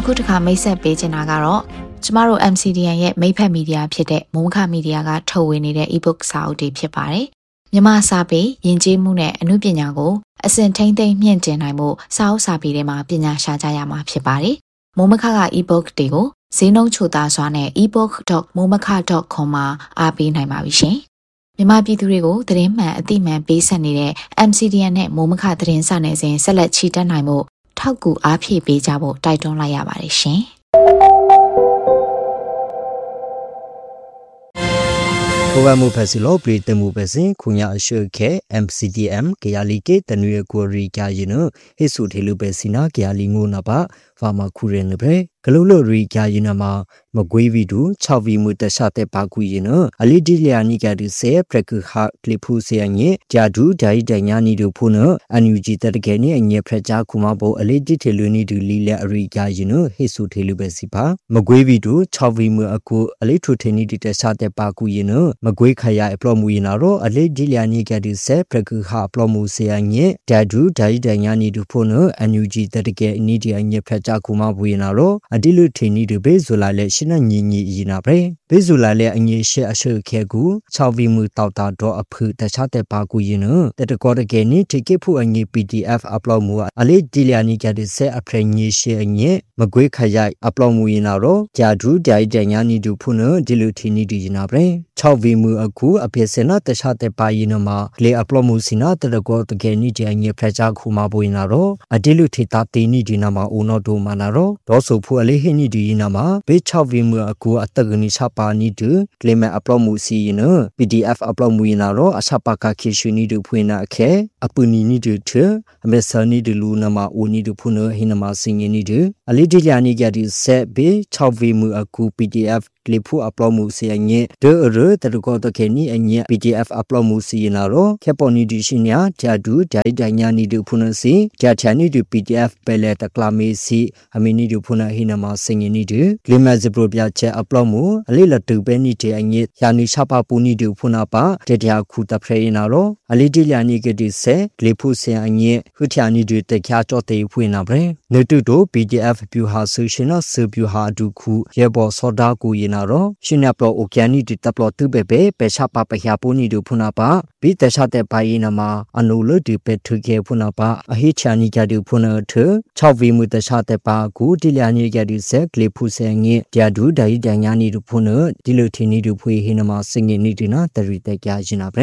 အခုတစ်ခါမိတ်ဆက်ပေးချင်တာကတော့ကျမတို့ MCDN ရဲ့မိတ်ဖက်မီဒီယာဖြစ်တဲ့မိုးမခမီဒီယာကထုတ်ဝေနေတဲ့ ebook စာအုပ်တွေဖြစ်ပါတယ်။မြန်မာစာပေယဉ်ကျေးမှုနဲ့အမှုပညာကိုအစဉ်ထိမ့်သိမ့်မြင့်တင်နိုင်မှုစာအုပ်စာပေတွေမှာပညာရှာကြရမှာဖြစ်ပါတယ်။မိုးမခက ebook တွေကိုဈေးနှုန်းချိုသာစွာနဲ့ ebook.momaka.com မှာအားပေးနိုင်ပါပြီရှင်။မြန်မာပြည်သူတွေကိုသတင်းမှန်အသိမှန်ပေးဆက်နေတဲ့ MCDN နဲ့မိုးမခသတင်းစာနယ်စဉ်ဆက်လက်ချီတက်နိုင်မှုထောက်ကူအားဖြည့်ပေးကြဖို့တိုက်တွန်းလိုက်ရပါတယ်ရှင်။ဘဝမှုဖက်စီလိုပြည်တမှုပဲစင်ခုညာအရှုခဲ MCDM ကရလီကေတနွေကိုရီကြရင်ဟိစုထေလူပဲစီနာကရလီငိုနာပါဖာမခုရင်လေပဲဂလုလိုရီကြရင်မှာမကွေးဗီဒူ6ဗီမှုတခြားတဲ့ပါကူရင်အလီဒီလျာနီကတူဆေပရကဟာကလီဖူဆေညေဂျာဒူဒိုင်ဒညာနီတို့ဖုနအန်ယူဂျီတတကယ်နေအငယ်ဖရချာခုမဘောအလီဒီထေလူနီဒူလီလအရီကြရင်ဟိစုထေလူပဲစီပါမကွေးဗီဒူ6ဗီမှုအကူအလီထူထေနီဒီတခြားတဲ့ပါကူရင်မကွေးခရအပလော့မူရင်တော့အလီဒီလျာနီကတူဆေပရကဟာပလော့မူဆေညေဂျာဒူဒိုင်ဒညာနီတို့ဖုနအန်ယူဂျီတတကယ်နီဒီအငယ်ဖရချာခုမဘူရင်တော့အဒီလူထေနီတို့ဘေဇူလာလက်ရှင်းညညီနာပဲဘေဇူလာလက်အငယ်ရှေအရှုခဲကူ6ဗီမှုတောက်တာတော့အဖုတခြားတဲ့ပါကူရင်တတကောတကယ်နီတိကေဖူအငယ် PDF upload မူအလေးဒီလျာနီကတဲ့ဆက်အဖရညေရှေအငယ်မကွေးခရိုက် upload မူရင်တော့ဂျာဒူဒိုင်ဒညာနီတို့ဖုနဒီလူထေနီဒီနာပဲ6ဗီမှုအခုအဖေစနာတခြားတဲ့ပါရင်မှာလေ upload မူစနာတတကောတကယ်နီတဲ့အငယ်ဖရချာခုမပွေနာတော့အဒီလူထေတာတေနီဒီနာမှာအိုနော်တို့မနာတော့ဒေါ်ဆိုဖူအလေးဟိနီဒီနာမှာဘေ6ဗီမှုအခုအတက်ကနီချပါနီတူကလီမတ် upload မှုစီရင် PDF upload မှုရင်တော့အစပါကခေရှူနီတို့ဖွင့်နာအခဲအပူနီနီတို့ထအမေဆာနီတို့လူနာမှာအိုနီတို့ဖုနဟိနမှာစင်ရင်နီတို့အလေးဒီလျာနီကဒီဆက်ဘေ6ဗီမှုအခု PDF ကလီဖူ upload မှုစီရင်ဒဲရတတကောတခဲနီအည PDF upload မှုစီရင်တော့ခေပေါ်နီဒီရှင်ညာဂျာဒူဒိုင်ဒညာနီတို့ဖုနစီဂျာချာနီတို့ PDF ပဲလေတကလာမေစီအမီနီတို့ဖုနဟိနမှာစင်ရင်နီတို့ကလီမတ်ဇပရိုပြချက် upload မှုအလေးလတူပဲနီတဲ့အညယာနီချပါပူနီတို့ဖုနပါတတရာခုတဖရေနာတော့အလေးဒီလျာနီကဒီဆက်ကလီဖူစင်အညခုချာနီတို့တခါတော့တေဖွင့်နာပဲနေတူတို့ PDF ပြူဟာဆိုရှင်နော်ဆပြူဟာဒုခုရေဘောစောဒါကိုရင်နာတော့ရှင်နပလောအိုကျန်နီတပလောတူပဲပဲပေချပါပညာပူနီတို့ဖုနပါဘီတခြားတဲ့ပါရင်နာမှာအနုလဒီပဲထုကေဖုနပါအဟိချာနီကဒီဖုနထ6ဗီမှုတခြားတဲ့ပါကူဒီလျာနီကဒီဆက်ကလီဖူစင်ငေဂျာဒူဒိုင်ဒညာနီတို့ဖုနဒီလိုထင်းနီတို့ဖွေဟိနမှာစင်ငေနီဒီနာတရီတက်ကြရင်နာပဲ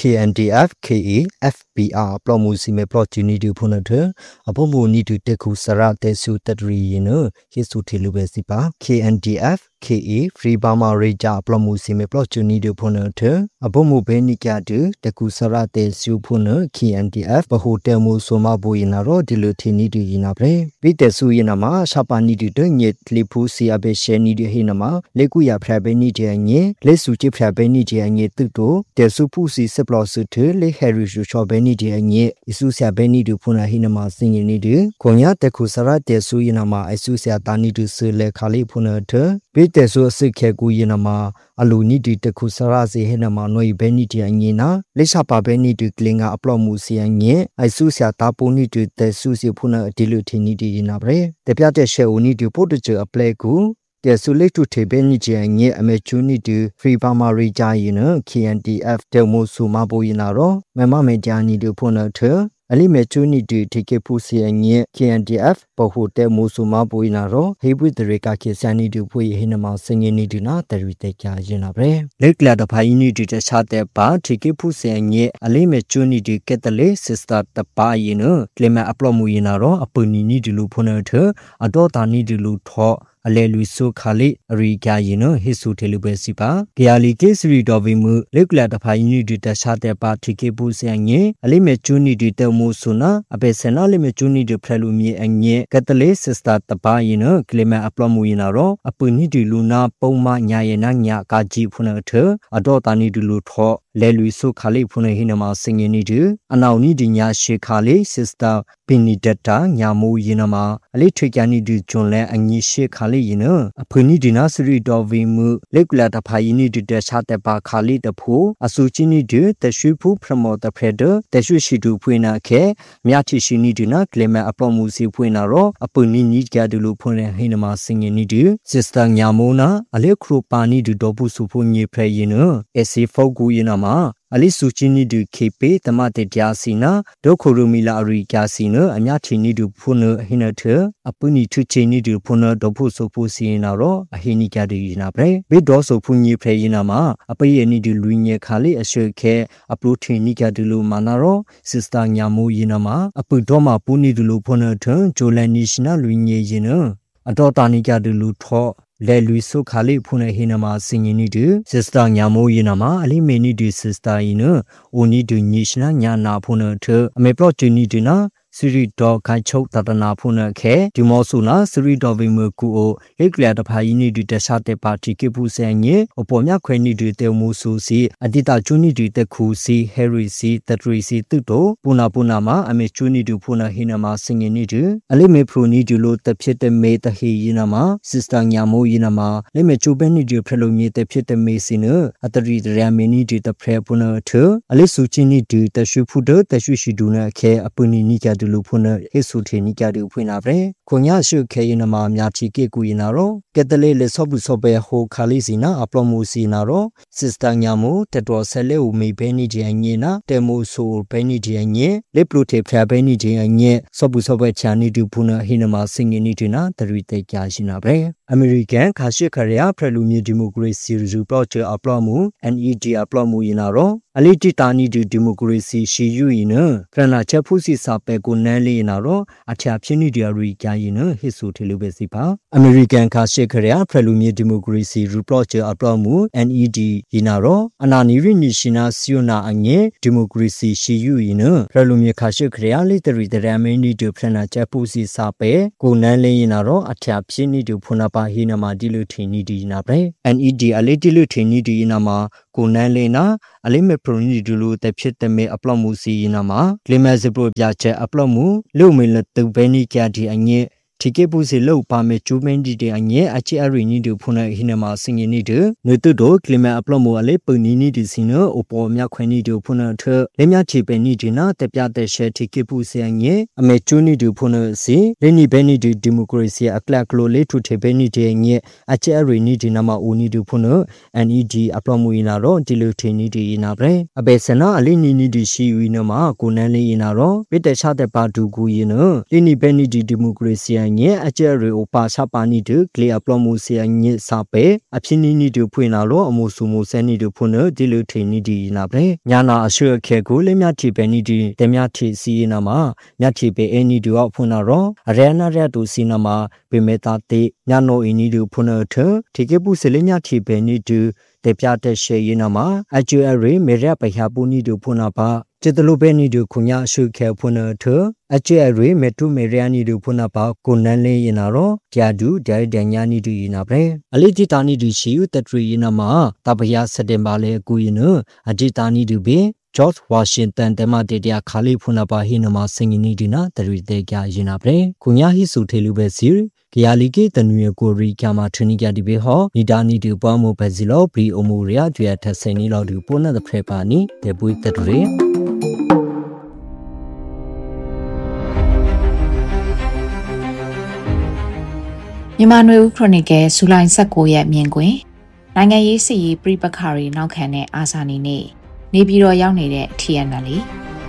KNDF KE FBR ပလော့မှုစီမေပလော့ဂျီနီဒီဖုန်ထအဘမှုနီတူတခုစရတဲ့စုတတရီရင်ယေစုထေလူပဲစီပါ KNDF KE Free Burma Ranger ပလော့မှုစီမေပလော့ဂျီနီဒီဖုန်ထအဘမှုဘဲနိကတူတခုစရတဲ့စုဖုန် KNDF ဘဟုတဲမှုဆိုမဘူရင်တော့ဒီလိုထီနီဒီရင်နာပဲပြီးတဲ့စုရင်နာမှာရှပါနီတူတညက်လီဖူစီအဘေရှဲနီဒီဟိနမှာလေကူရဖရဘဲနီတဲ့ညလက်စုချဖရဘဲနီတဲ့ညတုတိုတဲစုဖူစီစပလော့စုထလေဟယ်ရီရှူချောဘဲနီတဲ့ညအစုဆာဘဲနီတူဖုန်ဟိနမှာစင်ရင်နီဒီခွန်ရတခုစရတဲ့စုရင်နာမှာအစုဆာတာနီတူဆလေခါလေးဖုန်ထပြီးတဲ့စုအစစ်ခဲကူရင်နာမှာအလူနီဒီတခုစရစေဟဲနမှာနွေဘဲနီတီအငင်းနာလိဆာပါဘဲနီတီကလင်ကအပလော့မှုစီယငင်းအိုက်ဆူဆာတာပူနီတီတဲဆူစီဖုနာဒီလူထီနီတီနာဗရေတပြတဲ့ရှဲဦးနီတီပို့တချအပလဲကူတဲဆူလိတူထေဘဲနီတီအငင်းအမေချူနီတီဖရီဘာမာရီဂျာရင် KNDF တဲမိုဆူမဘူရင်နာရောမမမေဂျာနီတီဖုနာထအလိမေချူနီတီတီကေဖူစီယငင်း KNDF ဘဟုတဲမိုဆူမဘူရင်နာရောဟေဘွေတရေကခေဆန်နီတီဖွေဟိနမစငင်းနီတီနာတရီတေကြရင်နာဗရေလက်ကလာတဖိုင်နီတီတခြားတဲ့ပါတီကေဖူစီယငင်းအလိမေချူနီတီကက်တလေစစ်စတာတပါရင်ကလီမတ်အပလော့မူရင်နာရောအပူနီနီတီလူဖုန်ထအတော့တာနီတီလူထောအလဲလူဆုခါလိအရိကာရင်ဟိစုထေလူပဲစီပါဂယာလီကေစရီတော်ဗီမှုလက်ကလာတဖိုင်နီတီတခြားတဲ့ပါတီကေဖူစီယငင်းအလိမေချူနီတီတဲမိုဆူနာအပေစနာလိမေချူနီတီဖရလူမီအငင်းကက်တလေစစ်စတာတပါရင်ကလီမတ်အပလော့မူရင်နာရောအပူနီတီလူနာပုံမညာရနာညာကာဂျီဖုန်ထအတော့တာနီတီလူထောလဲလူဆုခါလိဖုန်ဟိနမှာစင်ငင်းနီတီအနောက်နီတီညာရှေခါလိစစ်စတာပင်နီဒတာညာမူရင်နာမှာအ Ali Tricani do John Le and Yishi Kali, a Puni Dinasri Dovimu, Legula the Payini to the Shataba Kali the Po, Asuchini do, the Shupu promote the Predator, the Shishidu Puina Ke, Miati Shiniduna, Clema Apomusi Puinaro, a Puni Gadulu Puna Hinama singing Nidu, Sister Yamona, Ale Krupani do Dobu Supuni Prayino, Esi Fogu Yinama. Ali suchini du kepe tamate diasina do korumila ari gasina anyachini du puna hinate apuni tuchini du puna dopu sopu sinaro ahini gadu yinabre be doso punyi prayinama apayeni du luinye khali ashoke apruthini gadulu manaro sister nyamu yinama apu doma puni du puna thun jolani shina luinye yina adotani gadulu tho Le Luiso Kali Puna Hinama singing do, Sister Yamo Yinama, Ali many do sister in only do Nishna Yana Puna to a me brought you need to Siri dog I choke that an apuna ke, Dimosuna, Siri dovimuku, Eglat of Haini do the Shate party Kipu Sanye, Oponia Queni do the Mususi, Adita Juni do the Kusi, Harry si, the Trisi Tuto, Puna Punama, I may Juni do Puna Hinama singing do, Ali me pruni do load the Pita made the He Yinama, Sister Yamo Yinama, let me Jubeni do prelomate the Pita Masino, at the read Ramini do the prayer Puna too, Ali Suchini do the Shupudo, the Shishiduna ke, Apuni Nika. Lupuna, Hisuti Nika do Punabre, Konya Shuke in a Mamyachi Kekuinaro, get the lele Sobusobe Ho Kalisina, Aplomusinaro, Sister Yamu, Teto Seleu me Benny Gianina, Demo Soul Benny Gianye, Leplute Benny Gianye, Sobusobe Chani do Puna Hinama singing Nitina, the Rite Kashinabre. American Kashikaria Prelumi Democracy Rupoche Aplomu, and E.G. Aplomu Inaro, Aliti Tani do Democracy Shiyu in a Prana Chapusi Sape Gunelli Inaro, a Chapini Diarika in a Hisutilubesipa, American Kashikaria Prelumi Democracy Rupoche Aplomu, and E.G. Inaro, Anani Nishina Siuna Anye, Democracy Shiyu in a Prelumi Kashikaria literary the Ramini do Prana Chapusi Sape, Gunelli Inaro, a Chapini do Punapa. Hinama dilutini di nabre, and idi alidilutini di inama, Gunalena, Alime proni dulu, the pit the me aplomusi inama, Glimazibro Yache aplomu, Lumil the Benny Cati and ye. Tikebusi low pame jumendi de anye achi arini do puna hinama singing nidu, Nutudo, Clima aplomo ale punini di sino, opo mia queni do puna ter, Lemia chipeni dina, the piate she tikebusi anye, a mechuni do puna si, Lenny Benny do democracy a claclo le to tebeni de anye, achi arini dinama uni do puna, and ed aplomo inaro, dilutini di inabre, a besena alini di shi winama, gunali inaro, with the shate padu guino, Lenny Benny do democracy. A cherry or pass up any to clear plomusi and yet sape, a pinini to puinalo, a musumu seni to puno, dilutini di nabre, Yana assure kegu, lemiati benidi, demiati sinama, Yati be any do up punaro, arena redu cinema, bemetate, Yano inidu punoter, Tikebu seleniati benidu, the piate she inama, a jury, merapa habuni do punapa. Chitulubeni do Kunya Shuke Punatur, a cherry metu Meriani do Punapa, Kunale inaro, Tiadu, Danyani do inabre, a legitani do shiu, the tree inama, Tabaya Sedembale Guinu, a jitani do be, George Washington, the Madia Kali Punapa Hinama singing Nidina, the Rite Gajinabre, Kunya Hisutelu Siri. Kialiki the New Gori Kama Tuniga di Beho, Nidani do Bamo Bazilo, Pri Omuria, Dueta Senilo do Puna the Prepani, the Buit the Dre. Emmanuel Chronicle, Sulain Sakoya Mingwe, Nanga Yesi, Pripakari, now can Asani ne, Nibiro Yanide, Tianali.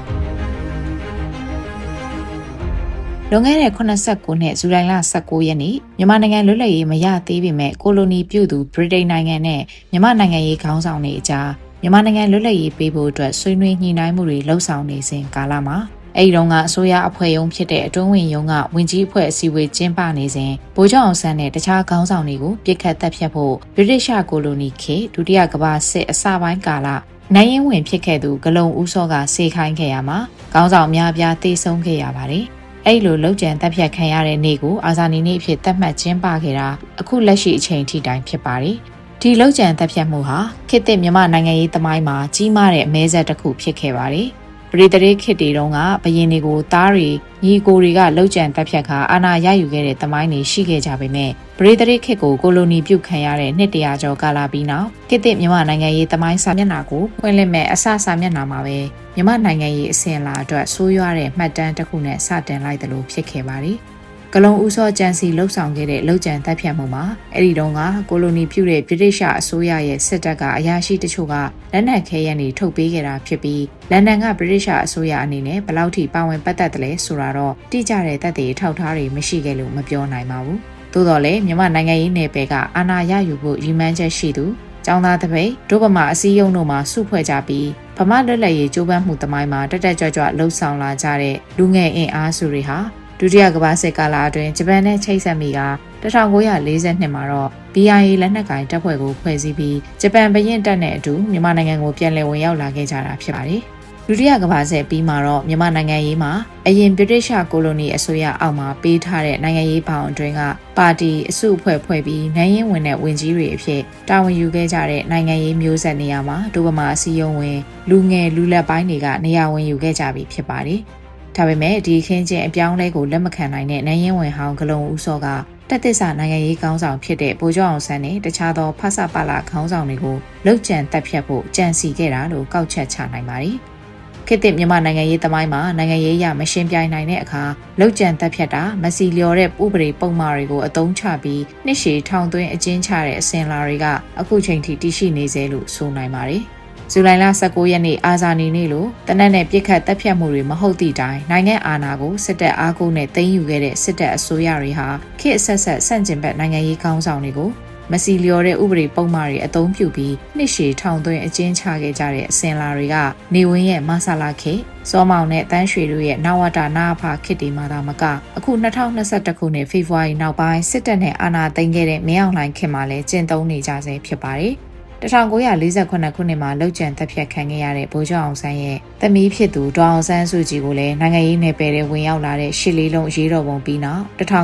Longere Konasakune, Zulala Sakoyani, Yamananga Lulay, Maya TV me, Colony Pudu, Bride Nangane, Yamananga Council Naja, Yamananga Lulay, people dress, Sunway Ninamuri, Low Sound is in Kalama. Aidonga, Soya Apoyong Pete, Drawing Yonga, Winji Pussy with Jimpanese, Bojon Sane, the Cha Council Nigo, Picat Tapiapo, British Colony K, to Diagaba, say a Savan Gala. Nayin Win Pikedu, Galon Usoga, Sekai Kayama, Council Miabia, Tesson Kayabari. Ailo Lojan Tapia Kayare Nego, Azani Nipit Tamat Jimbakira, a cool lashy chain tea dime pipari. T Lojan Tapia Muha, Kit Yama Nanga the Maima, G Mare Meza Taku Pikebari. ပရိသေခေတ်တီတုန်းကဘယင်းတွေကိုသားတွေညီကိုတွေကလှုပ်ကြံတက်ဖြတ်ခါအာဏာရယူခဲ့တဲ့သမိုင်းတွေရှိခဲ့ကြပေမဲ့ပရိသေခေတ်ကိုကိုလိုနီပြုတ်ခံရတဲ့နှစ်တရာကျော်ကာလပြီးနောက်ခေတ်သစ်မြန်မာနိုင်ငံရေးသမိုင်းစာမျက်နှာကိုဖွင့်လှစ်မဲ့အစစာမျက်နှာမှာပဲမြန်မာနိုင်ငံရေးအစဉ်အလာအတွက်ဆိုးရွားတဲ့မှတ်တမ်းတစ်ခုနဲ့စတင်လိုက်တယ်လို့ဖြစ်ခဲ့ပါတယ်။ကလုံဦးစောကြံစီလှုပ်ဆောင်ခဲ့တဲ့လှုပ်ကြံတက်ဖြတ်မှုမှာအဲ့ဒီတုန်းကကိုလိုနီပြုတဲ့ဗြိတိရှအစိုးရရဲ့စစ်တပ်ကအရာရှိတချို့ကလက်နက်ခဲယမ်းတွေထုတ်ပေးခဲ့တာဖြစ်ပြီးလန်ဒန်ကဗြိတိရှအစိုးရအနေနဲ့ဘယ်လောက်ထိပါဝင်ပတ်သက်တယ်လဲဆိုတာတော့တိကျတဲ့သက်သေထောက်ထားတွေမရှိခဲ့လို့မပြောနိုင်ပါဘူး။သို့တော်လည်းမြန်မာနိုင်ငံရေးနယ်ပယ်ကအာဏာရယူဖို့ရည်မှန်းချက်ရှိသူကျောင်းသားတပိတ်ဒုဗမာအစည်းအရုံးတို့မှစုဖွဲ့ကြပြီးဗမာလွတ်လပ်ရေးကြိုးပမ်းမှုတမိုင်းမှာတက်တက်ကြွကြွလှုပ်ဆောင်လာကြတဲ့လူငယ်အင်အားစုတွေဟာဒုတိယကမ္ဘာစစ်ကာလအတွင်းဂျပန်နဲ့ချိတ်ဆက်မိက1942မှာတော့ BIA လက်နက်ကင်တပ်ဖွဲ့ကိုဖွဲ့စည်းပြီးဂျပန်ဘရင်တပ်နဲ့အတူမြန်မာနိုင်ငံကိုပြန်လည်ဝင်ရောက်လာခဲ့ကြတာဖြစ်ပါတယ်။ဒုတိယကမ္ဘာစစ်ပြီးမှာတော့မြန်မာနိုင်ငံရေးမှာအရင်ဗြိတိရှကိုလိုနီအစိုးရအောက်မှာပေးထားတဲ့နိုင်ငံရေးဘောင်အတွင်းကပါတီအစုအဖွဲ့ဖွဲ့ပြီးနိုင်ရင်ဝင်တဲ့ဝင်ကြီးတွေအဖြစ်တာဝန်ယူခဲ့ကြတဲ့နိုင်ငံရေးမျိုးဆက်နေရာမှာဒုဗမာအစည်းအရုံးဝင်လူငယ်လူလက်ပိုင်းတွေကနေရာဝင်ယူခဲ့ကြပြီဖြစ်ပါတယ်။ဒါပေမဲ့ဒီခင်းချင်းအပြောင်းလဲကိုလက်မခံနိုင်တဲ့နိုင်ရင်ဝင်ဟောင်းဂလုံဦးစောကတက်သစ္စာနိုင်ငံရေးခေါင်းဆောင်ဖြစ်တဲ့ဗိုလ်ချုပ်အောင်ဆန်းနဲ့တခြားသောဖဆပလခေါင်းဆောင်တွေကိုလှုပ်ကြံတက်ဖြတ်ဖို့ကြံစီခဲ့တာလို့ကောက်ချက်ချနိုင်ပါတယ်။ခေတ်သစ်မြန်မာနိုင်ငံရေးသမိုင်းမှာနိုင်ငံရေးအရမရှင်းပြိုင်နိုင်တဲ့အခါလှုပ်ကြံတက်ဖြတ်တာမစီလျော်တဲ့ဥပဒေပုံမှားတွေကိုအသုံးချပြီးနှစ်ရှည်ထောင်သွင်းအကျဉ်းချတဲ့အစဉ်လာတွေကအခုချိန်ထိတည်ရှိနေစေလို့ဆိုနိုင်ပါတယ်။ဇူလိုင်လ19ရက်နေ့အာဇာနည်နေ့လို့တနက်နဲ့ပြစ်ခတ်တပ်ဖြတ်မှုတွေမဟုတ်သည့်တိုင်နိုင်ငံအာဏာကိုစစ်တပ်အားကိုးနဲ့သိမ်းယူခဲ့တဲ့စစ်တပ်အစိုးရတွေဟာခေတ်အဆက်ဆက်ဆန့်ကျင်ဘက်နိုင်ငံရေးခေါင်းဆောင်တွေကိုမစီလျော်တဲ့ဥပဒေပုံမှားတွေအသုံးပြုပြီးနှစ်ရှည်ထောင်သွင်းအကျဉ်းချခဲ့ကြတဲ့အစဉ်လာတွေကနေဝင်းရဲ့မဆလာခေတ်စောမောင်နဲ့တန်းရွှေတို့ရဲ့နဝတနာဖခေတ်ဒီမှာသာမကအခု2021ခုနှစ်ဖေဖော်ဝါရီနောက်ပိုင်းစစ်တပ်နဲ့အာဏာသိမ်းခဲ့တဲ့မင်းအောင်လှိုင်ခေတ်မှာလည်းကျင့်သုံးနေကြဆဲဖြစ်ပါတယ်1948ခုနှစ်မှာလှုပ်ကြံတက်ဖြတ်ခံခဲ့ရတဲ့ဗိုလ်ချုပ်အောင်ဆန်းရဲ့သမီးဖြစ်သူဒေါအောင်ဆန်းစုကြည်ကိုလည်းနိုင်ငံရေးနယ်ပယ်ထဲဝင်ရောက်လာတဲ့ရှစ်လေးလုံးရေးတော်ပုံပြီးနောက်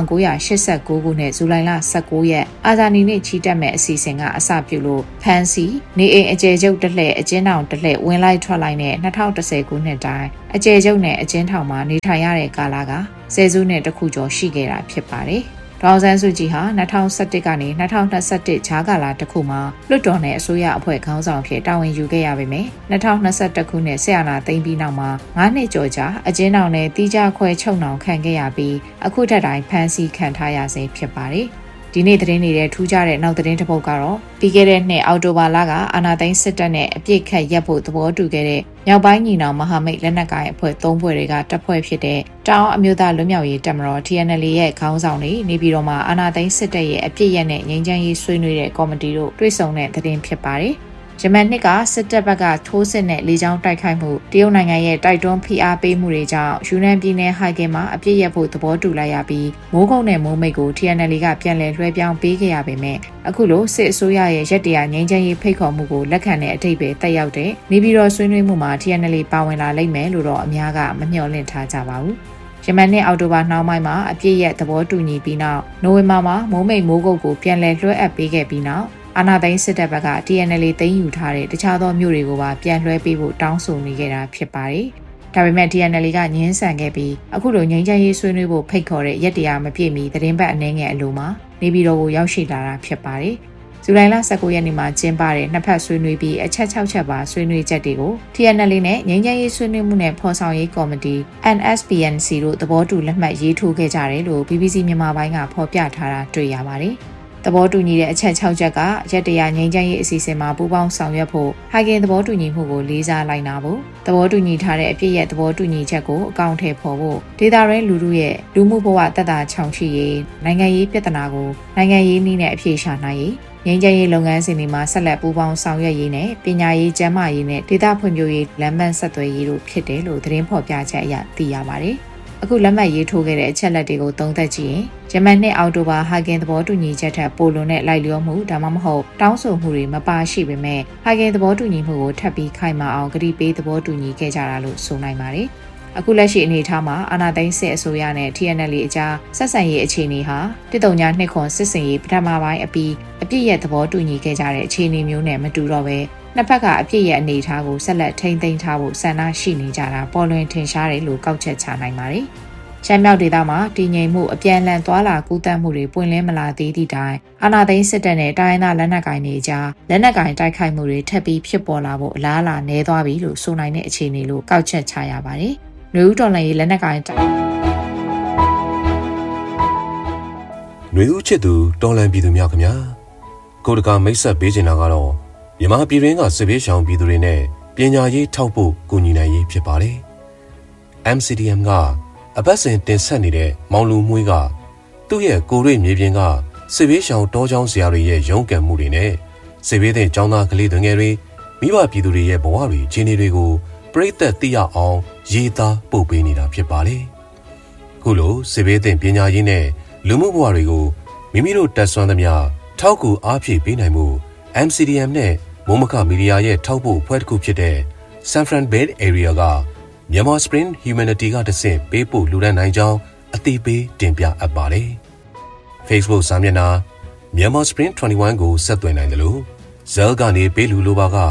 1989ခုနှစ်ဇူလိုင်လ19ရက်အာဇာနည်နေ့ချီတက်မဲ့အစီအစဉ်ကအစပြုလို့ဖန်စီနေအိမ်အကျယ်ချုပ်တစ်လှည့်အကျဉ်းထောင်တစ်လှည့်ဝင်လိုက်ထွက်လိုက်နဲ့2010ခုနှစ်တိုင်းအကျယ်ချုပ်နဲ့အကျဉ်းထောင်မှာနေထိုင်ရတဲ့ကာလကဆယ်စုနှစ်တစ်ခုကျော်ရှိခဲ့တာဖြစ်ပါတယ်ဒေါအောင်ဆန်းစုကြည်ဟာ2011ကနေ2021ဂျားကာလတစ်ခုမှာလွှတ်တော်နဲ့အစိုးရအဖွဲ့ခေါင်းဆောင်ဖြစ်တာဝန်ယူခဲ့ရပေမယ့်2021ခုနှစ်ဆက်အာဏာသိမ်းပြီးနောက်မှာ9နှစ်ကျော်ကြာအကျဉ်းထောင်နဲ့တီးခြားခွဲချုပ်နှောင်ခံခဲ့ရပြီးအခုထက်တိုင်ဖမ်းဆီးခံထားရဆဲဖြစ်ပါတယ်ဒီနေ့သတင်းနေတဲ့ထူးခြားတဲ့နောက်သတင်းတစ်ပုဒ်ကတော့ပြီးခဲ့တဲ့နှစ်အောက်တိုဘာလကအာဏာသိမ်းစစ်တပ်နဲ့အပြစ်ခတ်ရပ်ဖို့သဘောတူခဲ့တဲ့မြောက်ပိုင်းညီနောင်မဟာမိတ်လက်နက်ကိုင်အဖွဲ့၃ဖွဲ့တွေကတပ်ဖွဲ့ဖြစ်တဲ့တောင်အမျိုးသားလွတ်မြောက်ရေးတပ်မတော် TNL ရဲ့ခေါင်းဆောင်တွေနေပြည်တော်မှာအာဏာသိမ်းစစ်တပ်ရဲ့အပြစ်ရက်နဲ့ငြိမ်းချမ်းရေးဆွေးနွေးတဲ့ကော်မတီတို့တွေ့ဆုံတဲ့သတင်းဖြစ်ပါတယ်ယမန်နှစ်ကစစ်တပ်ဘက်ကထိုးစစ်နဲ့လေကြောင်းတိုက်ခိုက်မှုတရုတ်နိုင်ငံရဲ့တိုက်တွန်းဖိအားပေးမှုတွေကြောင့်ယူနန်ပြည်နယ်ဟိုက်ကင်မှာအပြစ်ရက်ဖို့သဘောတူလိုက်ရပြီးမိုးကုတ်နဲ့မိုးမိတ်ကို TNL ကပြန်လည်လွှဲပြောင်းပေးခဲ့ရပေမဲ့အခုလိုစစ်အစိုးရရဲ့ရက်တရာငြိမ်းချမ်းရေးဖိတ်ခေါ်မှုကိုလက်ခံတဲ့အထိပ္ပယ်တက်ရောက်တဲ့နေပြည်တော်ဆွေးနွေးမှုမှာ TNL ပါဝင်လာလိမ့်မယ်လို့တော့အများကမမျှော်လင့်ထားကြပါဘူးယမန်နှစ်အောက်တိုဘာနှောင်းပိုင်းမှာအပြစ်ရက်သဘောတူညီပြီးနောက်နိုဝင်ဘာမှာမိုးမိတ်မိုးကုတ်ကိုပြန်လည်လွှဲအပ်ပေးခဲ့ပြီးနောက်အာဏာသိမ်းစစ်တပ်ဘက်က TNL သိမ်းယူထားတဲ့တခြားသောမြို့တွေကိုပါပြန်လွှဲပေးဖို့တောင်းဆိုနေခဲ့တာဖြစ်ပါတယ်။ဒါပေမဲ့ TNL ကငြင်းဆန်ခဲ့ပြီးအခုလိုငြိမ်းချမ်းရေးဆွေးနွေးဖို့ဖိတ်ခေါ်တဲ့ရက်တရာမပြည့်မီသတင်းပတ်အနှဲငယ်အလိုမှာနေပြည်တော်ကိုရောက်ရှိလာတာဖြစ်ပါတယ်။ဇူလိုင်လ19ရက်နေ့မှာကျင်းပတဲ့နှစ်ဖက်ဆွေးနွေးပြီးအချက်6ချက်ပါဆွေးနွေးချက်တွေကို TNL နဲ့ငြိမ်းချမ်းရေးဆွေးနွေးမှုနဲ့ဖော်ဆောင်ရေးကော်မတီ NSPNC တို့သဘောတူလက်မှတ်ရေးထိုးခဲ့ကြတယ်လို့ BBC မြန်မာပိုင်းကဖော်ပြထားတာတွေ့ရပါတယ်။သဘောတူညီတဲ့အချက်6ချက်ကရက်တရာငြိမ်းချမ်းရေးအစီအစဉ်မှာပူးပေါင်းဆောင်ရွက်ဖို့ဟိုက်ကင်သဘောတူညီမှုကိုလေးစားလိုက်နာဖို့သဘောတူညီထားတဲ့အပြည့်ရဲ့သဘောတူညီချက်ကိုအကောင့်ထဲပေါ်ဖို့ဒေတာရင်းလူထုရဲ့လူမှုဘဝတက်တာချောင်ရှိရေးနိုင်ငံရေးပြဿနာကိုနိုင်ငံရေးနည်းနဲ့အဖြေရှာနိုင်ရေးငြိမ်းချမ်းရေးလုပ်ငန်းစဉ်တွေမှာဆက်လက်ပူးပေါင်းဆောင်ရွက်ရေးနဲ့ပညာရေးကျန်းမာရေးနဲ့ဒေသဖွံ့ဖြိုးရေးလမ်းပန်းဆက်သွယ်ရေးတို့ဖြစ်တယ်လို့သတင်းဖော်ပြချက်အရသိရပါတယ်အခုလက်မှတ်ရေးထိုးခဲ့တဲ့အချက်လက်တွေကိုသုံးသပ်ကြည့်ရင်ဂျမန်နှစ်အောက်တိုဘာဟိုက်ကင်သဘောတူညီချက်ထက်ပိုလွန်တဲ့လိုက်လျောမှုဒါမှမဟုတ်တောင်းဆိုမှုတွေမပါရှိပေမဲ့ဟိုက်ကင်သဘောတူညီမှုကိုထပ်ပြီးခိုင်မာအောင်ကတိပေးသဘောတူညီခဲ့ကြတာလို့ဆိုနိုင်ပါတယ်အခုလက်ရှိအနေအထားမှာအာဏာသိမ်းစစ်အစိုးရနဲ့ TNL အကြားဆက်ဆံရေးအခြေအနေဟာ139စစ်စင်ရေးပထမပိုင်းအပြီးအပြည့်ရဲ့သဘောတူညီခဲ့ကြတဲ့အခြေအနေမျိုးနဲ့မတူတော့ဘဲနှစ်ဖက်က အပြည့်ရဲ့အနေအထားကိုဆက်လက်ထိန်းသိမ်းထားဖို့ဆန္ဒရှိနေကြတာပေါ်လွင်ထင်ရှားတယ်လို့ကောက်ချက်ချနိုင်ပါတယ်။ရှမ်းမြောက်ဒေသမှာတည်ငြိမ်မှုအပြန်အလှန်သွာလာကူးသန်းမှုတွေပွင့်လင်းမလာသေးသည့်တိုင်အာဏာသိမ်းစစ်တပ်နဲ့တိုင်းဒေသလက်နက်ကိုင်တွေကြားလက်နက်ကိုင်တိုက်ခိုက်မှုတွေထပ်ပြီးဖြစ်ပေါ်လာဖို့အလားအလာနည်းသွားပြီလို့ဆိုနိုင်တဲ့အခြေအနေလို့ကောက်ချက်ချရပါတယ်။နွေဦးတော်လှန်ရေးလက်နက်ကိုင်နွေဦးချစ်သူတော်လှန်ပြည်သူများခင်ဗျာကိုတကာမိတ်ဆက်ပေးချင်တာကတော့မြန်မာပြည်တွင်းကစစ်ဘေးရှောင်ပြည်သူတွေနဲ့ပညာရေးထောက်ဖို့ကူညီနိုင်ရေးဖြစ်ပါတယ်။ MCDM ကအပတ်စဉ်တင်ဆက်နေတဲ့မောင်လူမွေးကသူ့ရဲ့ကိုရိမြေပြင်ကစစ်ဘေးရှောင်တောချောင်းဆရာတွေရဲ့ရုန်းကန်မှုတွေနဲ့စစ်ဘေးသင့်ကျောင်းသားကလေးငယ်တွေမိဘပြည်သူတွေရဲ့ဘဝတွေခြေနေတွေကိုပြိသက်သိရအောင်ရေးသားပို့ပေးနေတာဖြစ်ပါလေ။ခုလိုစစ်ဘေးသင့်ပညာရေးနဲ့လူမှုဘဝတွေကိုမိမိတို့တက်ဆွမ်းသမျှထောက်ကူအားဖြည့်ပေးနိုင်မှု MCDM နဲ့မိုးမခမီဒီယာရဲ့ထောက်ပို့ဖွဲ့တစ်ခုဖြစ်တဲ့ San Fran Bay Area ကMyanmar Spring Humanity ကတဆင့်ပေးပို့လူဒန်းနိုင်ကြောင်းအသိပေးတင်ပြအပ်ပါတယ်။ Facebook စာမျက်နှာ Myanmar Spring 21ကိုဆက်သွယ်နိုင်တယ်လို့Zell ကနေပေးလူလိုပါက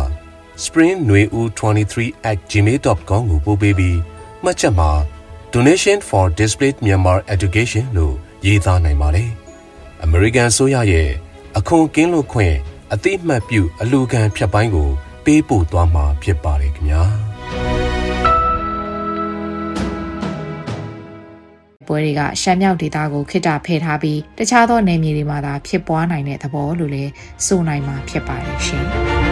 springneu23@gmail.com ကိုပို့ပေးပြီးမှတ်ချက်မှာ Donation for Displaced Myanmar Education လို့ရေးသားနိုင်ပါတယ်။ American ဆိုရရဲ့အခွန်ကင်းလွတ်ခွင့်အသိမှတ်ပြုအလှူခံဖြတ်ပိုင်းကိုပေးပို့သွားမှာဖြစ်ပါတယ်ခင်ဗျာပွဲတွေကရှမ်းမြောက်ဒေသကိုခိတ္တဖယ်ထားပြီးတခြားသောနယ်မြေတွေမှာသာဖြစ်ပွားနိုင်တဲ့သဘောလို့လည်းဆိုနိုင်မှာဖြစ်ပါတယ်ရှင်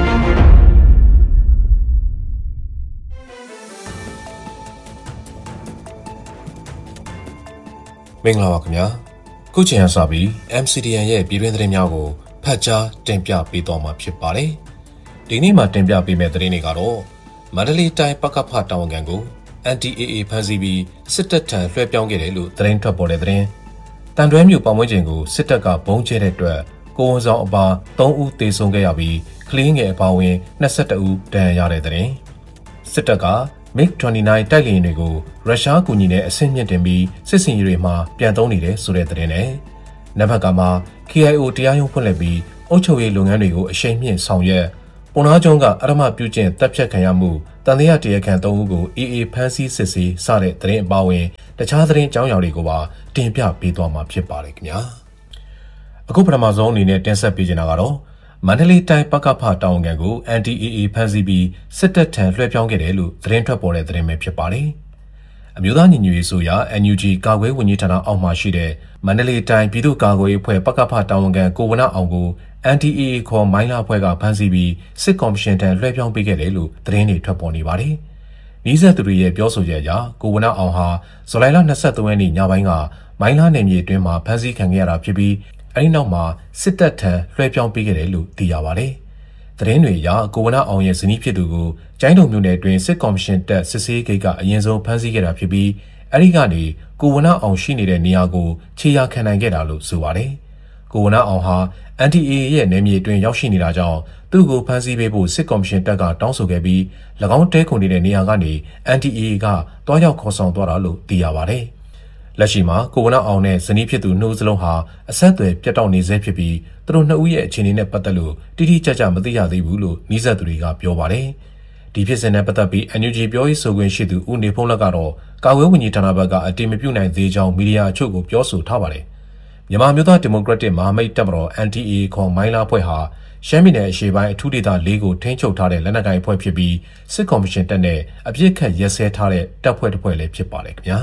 မင်္ဂလာပါခင်ဗျာခုချိန်ကစပြီး MCDN ရဲ့ပြည်တွင်းသတင်းများကိုဖတ်ကြားတင်ပြပေးသွားမှာဖြစ်ပါတယ်ဒီနေ့မှာတင်ပြပေးမယ့်သတင်းတွေကတော့မန္တလေးတိုင်းပကဖတာဝန်ခံကိုNDAA ဖမ်းဆီးပြီးစစ်တပ်ထံလွှဲပြောင်းခဲ့တယ်လို့သတင်းထွက်ပေါ်တဲ့သတင်းတန်တွဲမြို့ပတ်ဝန်းကျင်ကိုစစ်တပ်ကဘုံကျဲတဲ့အတွက်ကိုဝန်ဆောင်အပါ3ဦးသေဆုံးခဲ့ရပြီးကလေးငယ်အပါအဝင်22ဦးဒဏ်ရာရတဲ့သတင်းစစ်တပ်က MiG-29 တိုက်လေယာဉ်တွေကိုရုရှားကူညီနဲ့အဆင့်မြင့်တင်ပြီးစစ်စင်ရေးတွေမှာပြန်သုံးနေတယ်ဆိုတဲ့သတင်းနဲ့နံပါတ်ကမှာ KIO တရားရုံးဖွင့်လှစ်ပြီးအုပ်ချုပ်ရေးလုပ်ငန်းတွေကိုအရှိန်မြင့်ဆောင်ရွက်ပုံနာကျုံကအရမပြုကျင့်တပ်ဖြတ်ခံရမှုတန်တရားတရားခံ3ဦးကို AA ဖမ်းဆီးစစ်ဆေးစတဲ့သတင်းအပါအဝင်တခြားသတင်းအကြောင်းအရာတွေကိုပါတင်ပြပေးသွားမှာဖြစ်ပါတယ်ခင်ဗျာအခုပထမဆုံးအနေနဲ့တင်ဆက်ပေးချင်တာကတော့မန္တလေးတိုင်းပကဖတာဝန်ခံကို NDAA ဖမ်းဆီးပြီးစစ်တပ်ထံလွှဲပြောင်းခဲ့တယ်လို့သတင်းထွက်ပေါ်တဲ့သတင်းပဲဖြစ်ပါတယ်အမျိုးသားညီညွတ်ရေးဆိုရာ NUG ကာကွယ်ဝန်ကြီးဌာနအောက်မှာရှိတဲ့မန္တလေးတိုင်းပြည်သူ့ကာကွယ်ရေးအဖွဲ့ပကဖတာဝန်ခံကိုဝနအောင်ကို NDAA ခေါ်မိုင်းလာအဖွဲ့ကဖမ်းဆီးပြီးစစ်ကော်မရှင်ထံလွှဲပြောင်းပေးခဲ့တယ်လို့သတင်းတွေထွက်ပေါ်နေပါတယ်။နီးစပ်သူတွေရဲ့ပြောဆိုချက်အရကိုဝနအောင်ဟာဇူလိုင်လ23ရက်နေ့ညပိုင်းကမိုင်းလာနယ်မြေအတွင်းမှာဖမ်းဆီးခံခဲ့ရတာဖြစ်ပြီးအဲဒီနောက်မှာစစ်တပ်ထံလွှဲပြောင်းပေးခဲ့တယ်လို့သိရပါတယ်။သတင်းတွေအရကိုဝနအောင်ရဲ့ဇနီးဖြစ်သူကိုကျိုင်းတုံမြို့နယ်အတွင်းစစ်ကော်မရှင်တပ်စစ်ဆေးဂိတ်ကအရင်ဆုံးဖမ်းဆီးခဲ့တာဖြစ်ပြီးအဲဒီကနေကိုဝနအောင်ရှိနေတဲ့နေရာကိုခြေရာခံနိုင်ခဲ့တာလို့ဆိုပါတယ်။ကိုဝနအောင်ဟာ NDAA ရဲ့နယ်မြေအတွင်းရောက်ရှိနေတာကြောင့်သူ့ကိုဖမ်းဆီးပေးဖို့စစ်ကော်မရှင်တပ်ကတောင်းဆိုခဲ့ပြီး၎င်းတဲခုနေတဲ့နေရာကနေ NDAA ကတွားရောက်ခေါ်ဆောင်သွားတာလို့သိရပါတယ်။လက်ရှိမှာကိုဝနအောင်နဲ့ဇနီးဖြစ်သူ2ဦးစလုံးဟာအဆက်အသွယ်ပြတ်တောက်နေဆဲဖြစ်ပြီးသူတို့2ဦးရဲ့အခြေအနေနဲ့ပတ်သက်လို့တိတိကျကျမသိရသေးဘူးလို့နှီးစပ်သူတွေကပြောပါတယ်။ဒီဖြစ်စဉ်နဲ့ပတ်သက်ပြီး NUG ပြောရေးဆိုခွင့်ရှိသူဦးနေဖုံးလက်ကတော့ကာကွယ်ဝန်ကြီးဌာနဘက်ကအတည်မပြုနိုင်သေးကြောင်းမီဒီယာအချို့ကိုပြောဆိုထားပါတယ်။မြန်မာမျိုးသားဒီမိုကရက်တစ်မဟာမိတ်တပ်မတော် NDAA ခေါ်မိုင်းလာဖွဲ့ဟာရှမ်းပြည်နယ်အရှေ့ပိုင်းအထူးဒေသ၄ကိုထိန်းချုပ်ထားတဲ့လက်နက်ကိုင်အဖွဲ့ဖြစ်ပြီးစစ်ကော်မရှင်တပ်နဲ့အပြစ်ခတ်ရက်စဲထားတဲ့တပ်ဖွဲ့တစ်ဖွဲ့လည်းဖြစ်ပါတယ်ခင်ဗျာ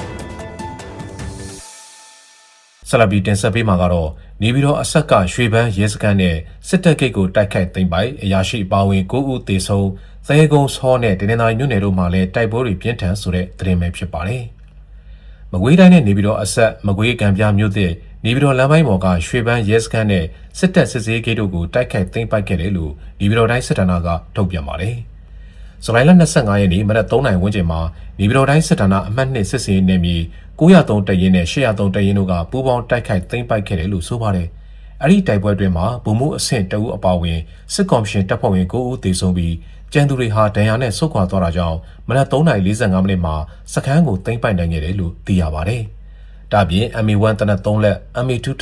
ဆလဘီတင်ဆက်ပေးမှာကတော့နေပြည်တော်အဆက်ကရွှေပန်းရဲစခန်းနဲ့စစ်တပ်ဂိတ်ကိုတိုက်ခိုက်သိမ်းပိုက်အရာရှိအပါအဝင်9ဦးသေဆုံးသဲကုန်းစောနဲ့တနင်္သာရီမြို့နယ်တို့မှာလည်းတိုက်ပွဲတွေပြင်းထန်ဆိုတဲ့သတင်းပဲဖြစ်ပါတယ်မကွေးတိုင်းနဲ့နေပြည်တော်အဆက်မကွေးကံပြမြို့သစ်နေပြည်တော်လမ်းပိုင်းပေါ်ကရွှေပန်းရဲစခန်းနဲ့စစ်တပ်စစ်ဆေးဂိတ်တို့ကိုတိုက်ခိုက်သိမ်းပိုက်ခဲ့တယ်လို့နေပြည်တော်တိုင်းစစ်ဌာနကထုတ်ပြန်ပါတယ်။ဇူလိုင်လ25ရက်နေ့မနက်3နာရီဝန်းကျင်မှာနေပြည်တော်တိုင်းစစ်ဌာနအမှတ်2စစ်ဆေးနယ်မြေ903တပ်ရင်းနဲ့803တပ်ရင်းတို့ကပူးပေါင်းတိုက်ခိုက်သိမ်းပိုက်ခဲ့တယ်လို့ဆိုပါတယ်။အဲဒီတိုက်ပွဲတွင်မှာဗိုလ်မှူးအဆင့်တအူးအပါအဝင်စစ်ကော်မရှင်တပ်ဖွဲ့ဝင်9ဦးသေဆုံးပြီးကျန်သူတွေဟာဒဏ်ရာနဲ့ဆုတ်ခွာသွားတာကြောင့်မနက်3:45မိနစ်မှာစခန်းကိုသိမ်းပိုက်နိုင်ခဲ့တယ်လို့သိရပါတယ်။ဒါပြင် MA1 တနက်3လက် MA2 တလက်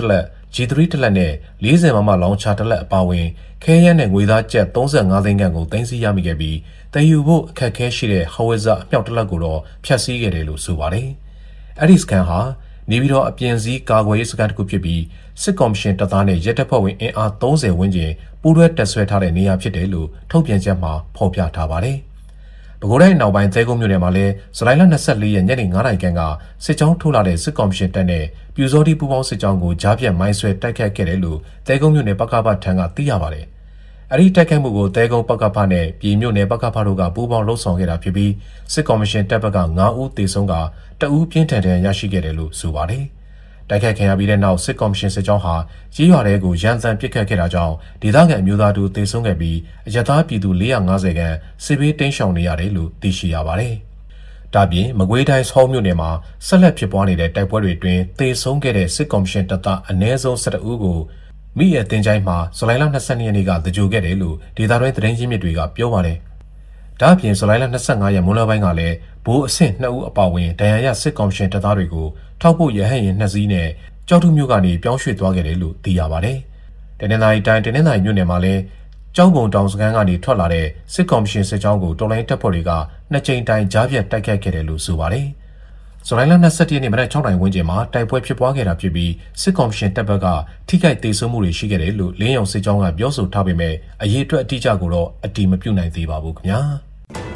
G3 တလက်နဲ့40မမလောင်ချတလက်အပါဝင်ခဲယမ်းနဲ့ငွေသားကျပ်35သိန်းခန့်ကိုသိမ်းဆည်းရမိခဲ့ပြီးတည်ယူဖို့အခက်အခဲရှိတဲ့ဟဝဇာအမြောက်တလက်ကိုတော့ဖျက်ဆီးခဲ့တယ်လို့ဆိုပါတယ်။အဲ့ဒီစကန်ဟာနေပြီးတော့အပြင်စည်းကာကွယ်ရေးစကန်တစ်ခုဖြစ်ပြီးစစ်ကော်မရှင်တပ်သားနဲ့ရဲတပ်ဖွဲ့ဝင်အင်အား30ဝန်းကျင်ပူးတွဲတပ်ဆွဲထားတဲ့နေရာဖြစ်တယ်လို့ထုတ်ပြန်ချက်မှာဖော်ပြထားပါတယ်။ပဲခူးတိုင်းနောက်ပိုင်းသဲကုန်းမြို့နယ်မှာလည်းဇူလိုင်လ24ရက်ညနေ9:00နာရီခန့်ကစစ်ကြောင်းထိုးလာတဲ့စစ်ကော်မရှင်တပ်နဲ့ပြူစောတိပူပေါင်းစစ်ကြောင်းကိုကြားပြတ်မိုင်းဆွဲတိုက်ခတ်ခဲ့တယ်လို့သဲကုန်းမြို့နယ်ပကဖထံကသိရပါတယ်။အဲဒီတိုက်ခိုက်မှုကိုသဲကုန်းပကဖနဲ့ပြည်မြို့နယ်ပကဖတို့ကပူးပေါင်းလှုပ်ဆောင်ခဲ့တာဖြစ်ပြီးစစ်ကော်မရှင်တပ်ဘက်က9ဦးသေဆုံးက2ဦးပြင်းထန်ဒဏ်ရာရရှိခဲ့တယ်လို့ဆိုပါတယ်။တိုက်ခိုက်ခံရပြီးတဲ့နောက်စစ်ကော်မရှင်စစ်ကြောင်းဟာရေးရွာတွေကိုရန်စံပစ်ခတ်ခဲ့တာကြောင့်ဒေသခံအမျိုးသားတို့သေဆုံးခဲ့ပြီးအရသာပြည်သူ450ခန့်စစ်ဘေးတိမ်းရှောင်နေရတယ်လို့သိရှိရပါတယ်။ဒါပြင်မကွေးတိုင်းဆောင်းမြို့နယ်မှာဆက်လက်ဖြစ်ပွားနေတဲ့တိုက်ပွဲတွေအတွင်းသေဆုံးခဲ့တဲ့စစ်ကော်မရှင်တပ်သားအနည်းဆုံး12ဦးကိုမိရဲ့တင်ချိုင်းမှာဇူလိုင်လ22ရက်နေ့ကတကြိုခဲ့တယ်လို့ဒေသတွင်းသတင်းရင်းမြစ်တွေကပြောပါတယ်။ဒါ့အပြင်ဇူလိုင်လ25ရက်မွန်းလွဲပိုင်းကလည်းဘိုးအဆင့်2ဦးအပါအဝင်ဒဏ်ရာရစစ်ကော်မရှင်တပ်သားတွေကိုထောက်ပို့ရဟတ်ယာဉ်2စီးနဲ့ကြောက်ထုမြို့ကနေပြောင်းရွှေ့သွားခဲ့တယ်လို့သိရပါတယ်။တနင်္သာရီတိုင်းတနင်္သာရီမြို့နယ်မှာလည်းကျောင်းကုန်းတောင်စခန်းကနေထွက်လာတဲ့စစ်ကော်မရှင်စစ်ကြောင်းကိုတော်လိုင်းတပ်ဖွဲ့တွေက2ကြိမ်တိုင်ကြားပြတ်တိုက်ခိုက်ခဲ့တယ်လို့ဆိုပါတယ်။ဇူလိုင်လ21ရက်နေ့မနက်6:00နာရီဝန်းကျင်မှာတိုက်ပွဲဖြစ်ပွားခဲ့တာဖြစ်ပြီးစစ်ကော်မရှင်တပ်ဘက်ကထိခိုက်ဒေဆုံးမှုတွေရှိခဲ့တယ်လို့လင်းရောင်စစ်ကြောင်းကပြောဆိုထားပေမဲ့အရေးအတွက်အတိအကျကိုတော့အတည်မပြုနိုင်သေးပါဘူးခင်ဗျာ။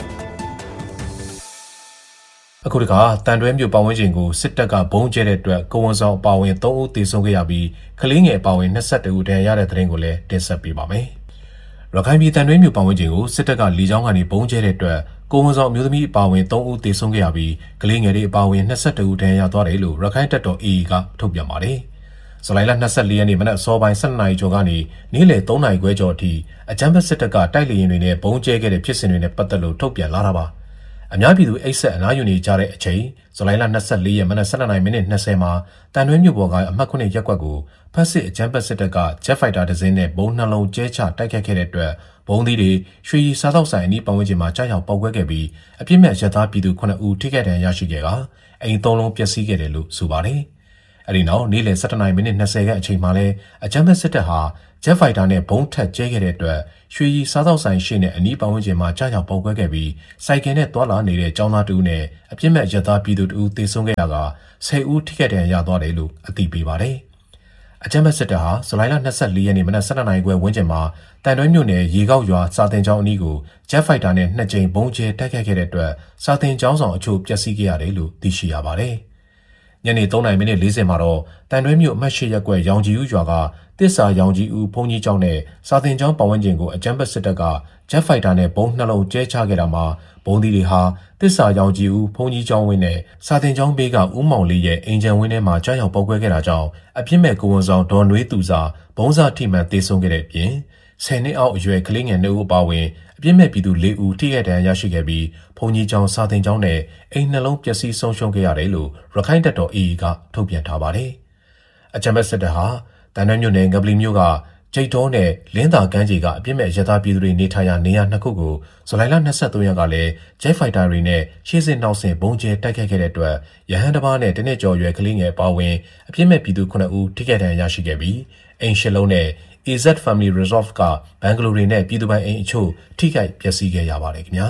အခုတခါတန်တွဲမြို့ပတ်ဝန်းကျင်ကိုစစ်တပ်ကဘုံကျဲတဲ့အတွက်ကိုဝန်ဆောင်အပါဝင်3ဦးသေဆုံးခဲ့ရပြီးကလေးငယ်အပါဝင်22ဦးဒဏ်ရာရတဲ့တဲ့ရင်ကိုလည်းတင်ဆက်ပေးပါမယ်။ရခိုင်ပြည်တန်တွဲမြို့ပတ်ဝန်းကျင်ကိုစစ်တပ်ကလေကြောင်းကနေဘုံကျဲတဲ့အတွက်ကိုဝန်ဆောင်အမျိုးသမီးအပါဝင်3ဦးသေဆုံးခဲ့ရပြီးကလေးငယ်တွေအပါဝင်22ဦးဒဏ်ရာရသွားတယ်လို့ရခိုင်တပ်တော် AA ကထုတ်ပြန်ပါတယ်။ဇူလိုင်လ24ရက်နေ့မနက်အစောပိုင်း12နာရီကျော်ကနေနေ့လယ်3နာရီခွဲကျော်အထိအကြမ်းဖက်စစ်တပ်ကတိုက်လေယာဉ်တွေနဲ့ဘုံကျဲခဲ့တဲ့ဖြစ်စဉ်တွေနဲ့ပတ်သက်လို့ထုတ်ပြန်လာတာပါ။အများပြည်သူအိတ်ဆက်အနားယူနေကြတဲ့အချိန်ဇူလိုင်လ24ရက်မနက်12:20မှာတန်တွဲမြို့ပေါ်ကအမှတ်9ရပ်ကွက်ကိုဖက်စစ်အကြမ်းဖက်စစ်တပ်ကဂျက်ဖိုက်တာတစ်စင်းနဲ့ဘုံနှလုံးကျဲချတိုက်ခတ်ခဲ့တဲ့အတွက်ဘုံသီးတွေရွှေရည်စားသောက်ဆိုင်အနီးပတ်ဝန်းကျင်မှာကြားရောက်ပေါက်ကွဲခဲ့ပြီးအပြစ်မဲ့ရက်သားပြည်သူ9ဦးထိခိုက်ဒဏ်ရာရရှိခဲ့ကအိမ်3လုံးပျက်စီးခဲ့တယ်လို့ဆိုပါတယ်။အဲဒီနောက်နေ့လယ်17:20ခန့်အချိန်မှာလဲအကြမ်းဖက်စစ်တပ်ဟာဂျက်ဖိုက်တာနဲ့ဘုံထက်ကျဲခဲ့တဲ့အတွက်ရွှေရည်စားသောက်ဆိုင်ရှိနဲ့အနီးပတ်ဝန်းကျင်မှာကြားရောက်ပေါက်ကွဲခဲ့ပြီးစိုက်ကယ်နဲ့တွာလာနေတဲ့ကျောင်းသား2ဦးနဲ့အပြစ်မဲ့ရက်သားပြည်သူ2ဦးသေဆုံးခဲ့ရက10ဦးထိခိုက်ဒဏ်ရာရသွားတယ်လို့အသိပေးပါတယ်။အကြမ်းဖက်စစ်တပ်ဟာဇူလိုင်လ24ရက်နေ့မနက်12နာရီခွဲဝန်းကျင်မှာတန်တွဲမြို့နယ်ရေကောက်ရွာစာတင်ကျောင်းအနီးကိုဂျက်ဖိုက်တာနဲ့2ကြိမ်ဘုံကျဲတိုက်ခိုက်ခဲ့တဲ့အတွက်စာတင်ကျောင်းဆောင်အချို့ပျက်စီးခဲ့ရတယ်လို့သိရှိရပါတယ်။ညနေ3:40မှာတော့တန်တွဲမြို့အမှတ်8ရပ်ကွက်ရောင်ကြီးဦးရွာကတစ္ဆာရောင်ကြီးဦးဘုံကြီးကျောင်းနဲ့စာတင်ကျောင်းပတ်ဝန်းကျင်ကိုအကြမ်းဖက်စစ်တပ်ကဂျက်ဖိုက်တာနဲ့ဘုံနှလုံးကျဲချခဲ့တာမှာဘုံသီးတွေဟာတစ္ဆာရောင်ကြီးဦးဘုံကြီးကျောင်းဝင်းနဲ့စာတင်ကျောင်းဘေးကဦးမောင်လေးရဲ့အိမ်ခြံဝင်းထဲမှာကြားရောက်ပေါက်ကွဲခဲ့တာကြောင့်အပြစ်မဲ့ကိုဝန်ဆောင်ဒေါ်နွေးသူစာဘုံစာထိမှန်သေဆုံးခဲ့တဲ့အပြင်10နှစ်အောက်အရွယ်ကလေးငယ်2ဦးပါဝင်အပြစ်မဲ့ပြည်သူ4ဦးထိခိုက်ဒဏ်ရာရရှိခဲ့ပြီးဘုံကြီးကျောင်းစာတင်ကျောင်းနဲ့အိမ်နှလုံးပျက်စီးဆုံးရှုံးခဲ့ရတယ်လို့ရခိုင်တပ်တော် AA ကထုတ်ပြန်ထားပါတယ်။အကြမ်းဖက်စစ်တပ်ဟာတန်တွဲမြို့နယ်ငပလီမြို့ကကျိတ်တော်နဲ့လင်းသာကမ်းခြေကအပြစ်မဲ့ရသားပြည်သူတွေနေထိုင်ရာနေရာ2ခုကိုဇူလိုင်လ23ရက်ကလည်းဂျက်ဖိုက်တာတွေနဲ့ရှေ့စစ်နောက်ဆင်ဘုံကျဲတိုက်ခိုက်ခဲ့တဲ့အတွက်ရဟန်းတစ်ပါးနဲ့တနစ်ကျော်ရွယ်ကလေးငယ်ပါဝင်အပြစ်မဲ့ပြည်သူ9ဦးထိခိုက်ဒဏ်ရာရရှိခဲ့ပြီးအိမ်ရှစ်လုံးနဲ့ AZ Family Resort ကဘန်ဂလိုတွေနဲ့ပြည်သူပိုင်အိမ်အချို့ထိခိုက်ပျက်စီးခဲ့ရပါတယ်ခင်ဗျာ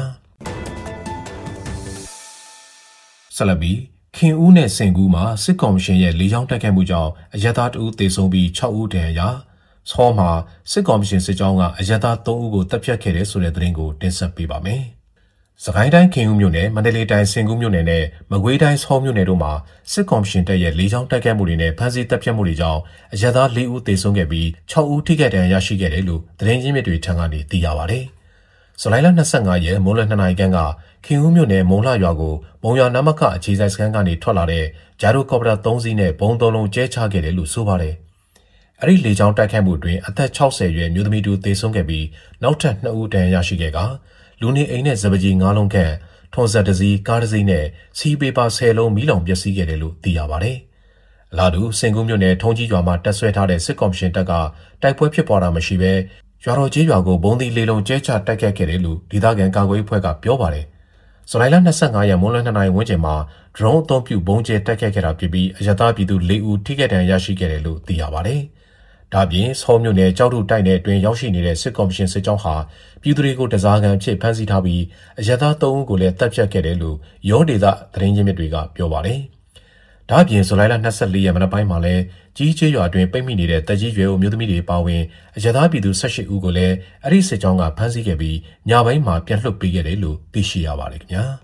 ဆက်လက်ပြီးခင်ဦးနဲ့စင်ကူးမှာစစ်ကော်မရှင်ရဲ့လေကြောင်းတိုက်ခိုက်မှုကြောင့်အရက်သား2ဦးသေဆုံးပြီး6ဦးဒဏ်ရာဆောမှာစစ်ကော်မရှင်စစ်ကြောင်းကအရက်သား3ဦးကိုတပ်ဖြတ်ခဲ့တယ်ဆိုတဲ့သတင်းကိုတင်ဆက်ပေးပါမယ်။စကိုင်းတိုင်းခင်ဦးမြို့နယ်မန္တလေးတိုင်းစင်ကူးမြို့နယ်နဲ့မကွေးတိုင်းဆောမြို့နယ်တို့မှာစစ်ကော်မရှင်တပ်ရဲ့လေကြောင်းတိုက်ခိုက်မှုတွေနဲ့ဖမ်းဆီးတပ်ဖြတ်မှုတွေကြောင့်အရက်သား4ဦးသေဆုံးခဲ့ပြီး6ဦးထိခိုက်ဒဏ်ရာရရှိခဲ့တယ်လို့သတင်းရင်းမြစ်တွေထံကနေသိရပါတယ်။ဇူလိုင်လ25ရက်မိုးလယ်2နာရီခန့်ကခင်ဦးမြို့နယ်မုံလှရွာကိုမုံရွာနမခအခြေစိုက်စခန်းကနေထွက်လာတဲ့ဂျာဒိုကော်ပတာ3စီးနဲ့ဘုံ3လုံးကျဲချခဲ့တယ်လို့ဆိုပါတယ်။အဲ့ဒီလေကြောင်းတိုက်ခိုက်မှုတွင်အသက်60ရွယ်မျိုးသမီးတူသေဆုံးခဲ့ပြီးနောက်ထပ်2ဦးဒဏ်ရာရရှိခဲ့ကလူနေအိမ်နဲ့စပကြီး9လုံးခန့်ထွန်ဆက်တစ်စီးကားတစ်စီးနဲ့စီးပေပါ10လုံးမီးလောင်ပျက်စီးခဲ့တယ်လို့သိရပါတယ်။အလားတူစင်ကူးမြို့နယ်ထုံးကြီးရွာမှာတပ်ဆွဲထားတဲ့စစ်ကော်မရှင်တပ်ကတိုက်ပွဲဖြစ်ပွားတာမရှိဘဲရွာတော်ကြီးရွာကိုဘုံသီးလေးလုံးကျဲချတိုက်ခိုက်ခဲ့တယ်လို့ဒေသခံကာကွယ်ရေးအဖွဲ့ကပြောပါတယ်။ဇူလိုင်လ25ရက်မွန်းလွဲ2နာရီဝန်းကျင်မှာဒရုန်းအသုံးပြုဘုံကျဲတိုက်ခိုက်ခဲ့တာဖြစ်ပြီးအရသာပြည်သူ4ဦးထိခိုက်ဒဏ်ရာရရှိခဲ့တယ်လို့သိရပါတယ်။ဒါပြင်ဆောမြို့နယ်ကြောက်ထုတိုက်နယ်အတွင်းရောက်ရှိနေတဲ့စစ်ကော်မရှင်စစ်ကြောင်းဟာပြည်သူတွေကိုတစားကန်ဖြစ်ဖမ်းဆီးထားပြီးအရသာ3ဦးကိုလည်းတပ်ဖြတ်ခဲ့တယ်လို့ရောဒေသသတင်းရင်းမြစ်တွေကပြောပါတယ်။ဒါပြင်ဇူလိုင်လ24ရက်မနက်ပိုင်းမှာလည်းကြီးကျေးရွာအတွင်းပိတ်မိနေတဲ့တပ်ကြီးရွယ်ဦးမျိုးသမီးတွေပါဝင်အရသာပြည်သူ18ဦးကိုလည်းအဲ့ဒီစစ်ကြောင်းကဖမ်းဆီးခဲ့ပြီးညပိုင်းမှာပြန်လွှတ်ပေးခဲ့တယ်လို့သိရှိရပါတယ်ခင်ဗျာ။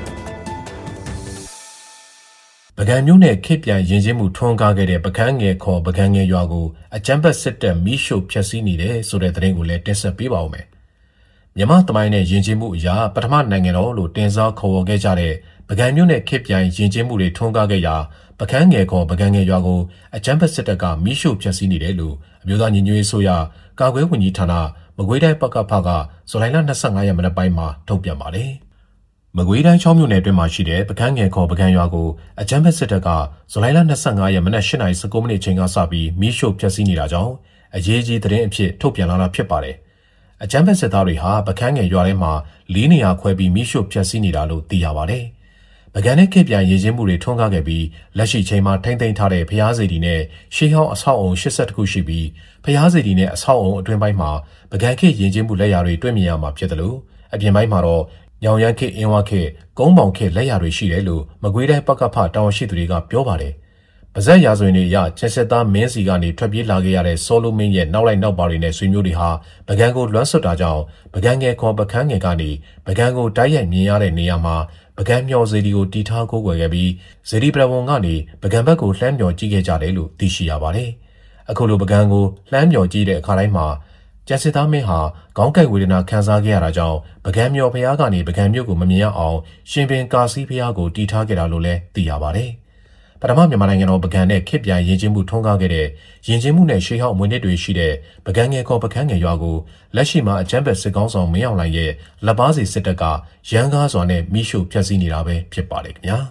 ပကံမျိုးနဲ့ခေပြန်ရင်ချင်းမှုထွန်းကားခဲ့တဲ့ပကံငယ်ခေါ်ပကံငယ်ရွာကိုအကြမ်းဖက်စစ်တပ်မီးရှို့ဖျက်ဆီးနေတယ်ဆိုတဲ့သတင်းကိုလည်းတင်ဆက်ပေးပါဦးမယ်။မြန်မာသမိုင်းနဲ့ရင်ချင်းမှုအရာပထမနိုင်ငံတော်လို့တင်စားခေါ်ဝေါ်ခဲ့ကြတဲ့ပကံမျိုးနဲ့ခေပြန်ရင်ချင်းမှုတွေထွန်းကားခဲ့ရာပကံငယ်ခေါ်ပကံငယ်ရွာကိုအကြမ်းဖက်စစ်တပ်ကမီးရှို့ဖျက်ဆီးနေတယ်လို့အမျိုးသားညီညွတ်ရေးဆိုရကာကွယ်ဝန်ကြီးဌာနမကွေးတိုင်းပကဖကဇူလိုင်လ25ရက်မနက်ပိုင်းမှာထုတ်ပြန်ပါတယ်။မကွေးတိုင်း6မြို့နယ်အတွင်းမှာရှိတဲ့ပကံငယ်ခေါ်ပကံရွာကိုအကြမ်းဖက်စစ်တပ်ကဇူလိုင်လ25ရက်မနက်8:19မိနစ်ချိန်ကစပြီးမီးရှို့ဖျက်ဆီးနေတာကြောင့်အရေးကြီးသတင်းအဖြစ်ထုတ်ပြန်လာတာဖြစ်ပါတယ်။အကြမ်းဖက်စစ်သားတွေဟာပကံငယ်ရွာထဲမှာ4နေရာခွဲပြီးမီးရှို့ဖျက်ဆီးနေတာလို့သိရပါတယ်။ပကံနဲ့ခေပြန်ရည်ချင်းမှုတွေထွန်းကားခဲ့ပြီးလက်ရှိချိန်မှာထိမ့်သိမ်းထားတဲ့ဖျားစီတီနဲ့ရှေးဟောင်းအဆောက်အုံ80ခုရှိပြီးဖျားစီတီနဲ့အဆောက်အုံအတွင်းပိုင်းမှာပကံခေရည်ချင်းမှုလက်ရာတွေတွေ့မြင်ရမှာဖြစ်တယ်လို့အပြင်ပိုင်းမှာတော့ညောင်ရမ်းခေအင်းဝခေကုန်းပေါင်ခေလက်ရာတွေရှိတယ်လို့မကွေးတိုင်းပကဖတာဝန်ရှိသူတွေကပြောပါတယ်။ပါဇက်ရာဇဝင်တွေအရကျက်ဆက်သားမင်းစီကနေထွက်ပြေးလာခဲ့ရတဲ့ဆောလိုမင်းရဲ့နောက်လိုက်နောက်ပါတွေနဲ့ဆွေမျိုးတွေဟာပကံကိုလွှမ်းဆွတ်တာကြောင့်ပကံငယ်ခေါ်ပကံငယ်ကနေပကံကိုတိုက်ရိုက်မြင်ရတဲ့နေရာမှာပကံမျောစေတီကိုတီထားကိုးကွယ်ခဲ့ပြီးဇေဒီပရဝုံကနေပကံဘက်ကိုလှမ်းမျောကြည့်ခဲ့ကြတယ်လို့သိရှိရပါတယ်။အခုလိုပကံကိုလှမ်းမျောကြည့်တဲ့အခါတိုင်းမှာကျက်စစ်သားမင်းဟာခေါင်းကိုက်ဝေဒနာခံစားခဲ့ရတာကြောင့်ပကံမျောဖျားကနေပကံမြို့ကိုမမြင်ရအောင်ရှင်ပင်ကာစီဖျားကိုတီထားခဲ့တာလို့လည်းသိရပါတယ်။ပထမမြန်မာနိုင်ငံတော်ပကံနဲ့ခေပြန်ရင်ချင်းမှုထွန်းကားခဲ့တဲ့ရင်ချင်းမှုနဲ့ရှေးဟောင်းမွေးနေ့တွေရှိတဲ့ပကံငယ်ခေါ်ပကံငယ်ရွာကိုလက်ရှိမှာအကြမ်းဖက်စစ်ကောင်းဆောင်မင်းအောင်လှိုင်ရဲ့လက်ပါစီစစ်တပ်ကရန်ကားစွာနဲ့မိရှုဖျက်ဆီးနေတာပဲဖြစ်ပါတယ်ခင်ဗျာ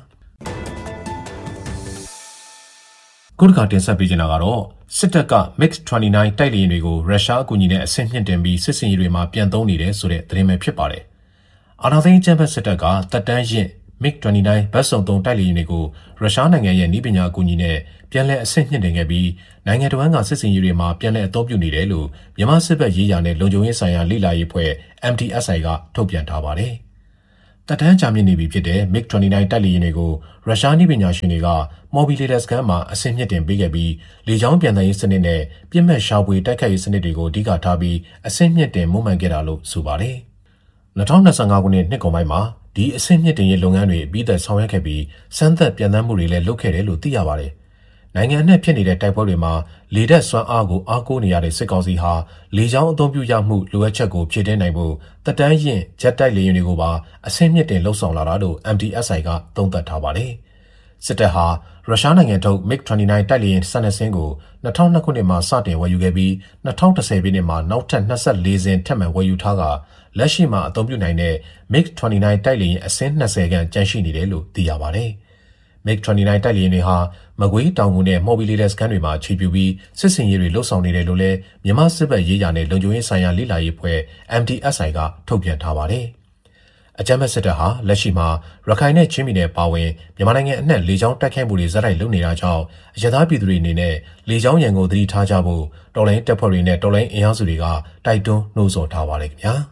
။ခုတစ်ခါတင်ဆက်ပေးချင်တာကတော့စစ်တပ်က MiG-29 တိုက်လေယာဉ်တွေကိုရုရှားအကူအညီနဲ့အဆင့်မြင့်တင်ပြီးစစ်စင်ရေးတွေမှာပြန်သုံးနေတယ်ဆိုတဲ့သတင်းပဲဖြစ်ပါတယ်။အာဏာသိမ်းကျန်းဖက်စစ်တပ်ကတပ်တန်းရင့် MiG-29 ဘတ်စုံ3တိုက်လေယာဉ်တွေကိုရုရှားနိုင်ငံရဲ့နည်းပညာအကူအညီနဲ့ပြန်လည်အဆင့်မြင့်တင်ခဲ့ပြီးနိုင်ငံတော်ကစစ်စင်ရေးတွေမှာပြန်လည်အသုံးပြုနေတယ်လို့မြန်မာစစ်ဘက်ရေးရာနဲ့လုံခြုံရေးဆိုင်ရာလေ့လာရေးအဖွဲ့ MTSI ကထုတ်ပြန်ထားပါတယ်။တပ်တန်းကြာမြင့်နေပြီဖြစ်တဲ့ MiG-29 တိုက်လေယာဉ်တွေကိုရုရှားနည်းပညာရှင်တွေကမော်ဘီလေဒါစကန်မှာအဆင့်မြင့်တင်ပေးခဲ့ပြီးလေကြောင်းပြန်တမ်းရေးစနစ်နဲ့ပြစ်မှတ်ရှာဖွေတိုက်ခိုက်ရေးစနစ်တွေကိုအဓိကထားပြီးအဆင့်မြင့်တင်မှုမှန်ခဲ့တာလို့ဆိုပါတယ်။2025ခုနှစ်နှစ်ကုန်ပိုင်းမှာဒီအဆင့်မြင့်တင်ရေးလုပ်ငန်းတွေအပြီးသက်ဆောင်ရွက်ခဲ့ပြီးစမ်းသပ်ပြန်တမ်းမှုတွေလည်းလုပ်ခဲ့တယ်လို့သိရပါတယ်။နိုင်ငံနဲ့ဖြစ်နေတဲ့တိုက်ပွဲတွေမှာလေတပ်စွမ်းအားကိုအားကိုးနေရတဲ့စစ်ကောင်စီဟာလေကြောင်းအသုံးပြုရမှုလိုအပ်ချက်ကိုဖြည့်တင်းနိုင်ဖို့တပ်တန်းရင်ဂျက်တိုက်လေယာဉ်တွေကိုပါအဆင့်မြင့်တင်လှုပ်ဆောင်လာတာလို့ MTSI ကသုံးသပ်ထားပါတယ်။စစ်တပ်ဟာရုရှားနိုင်ငံထုတ် MiG-29 တိုက်လေယာဉ်12စင်းကို2002ခုနှစ်မှာစတင်ဝယ်ယူခဲ့ပြီး2010ပြည့်နှစ်မှာနောက်ထပ်24စင်းထပ်မံဝယ်ယူထားကလက်ရှိမှာအသုံးပြုနိုင်တဲ့ MiG-29 တိုက်လေယာဉ်အစင်း20ခန့်ကျန်ရှိနေတယ်လို့သိရပါတယ်။ MiG-29 တိုက်လေယာဉ်တွေဟာမကွေးတောင်ငူနဲ့မော်ဘီလေဒါစကန်တွေမှာခြေပြုပြီးစစ်စင်ရေးတွေလှုပ်ဆောင်နေတယ်လို့လည်းမြန်မာစစ်ဘက်ရေးရာနဲ့လုံခြုံရေးဆိုင်ရာလေ့လာရေးအဖွဲ့ MTSI ကထုတ်ပြန်ထားပါတယ်။အကြမ်းဖက်စစ်တပ်ဟာလက်ရှိမှာရခိုင်နဲ့ချင်းပြည်နယ်ပါဝင်မြန်မာနိုင်ငံအနှံ့လေကြောင်းတိုက်ခိုက်မှုတွေဇက်တိုက်လုပ်နေတာကြောင့်အရသာပြည်သူတွေအနေနဲ့လေကြောင်းရန်ကိုသတိထားကြဖို့တော်လိုင်းတပ်ဖွဲ့တွေနဲ့တော်လိုင်းအင်အားစုတွေကတိုက်တွန်းနှိုးဆော်ထားပါတယ်ခင်ဗျာ။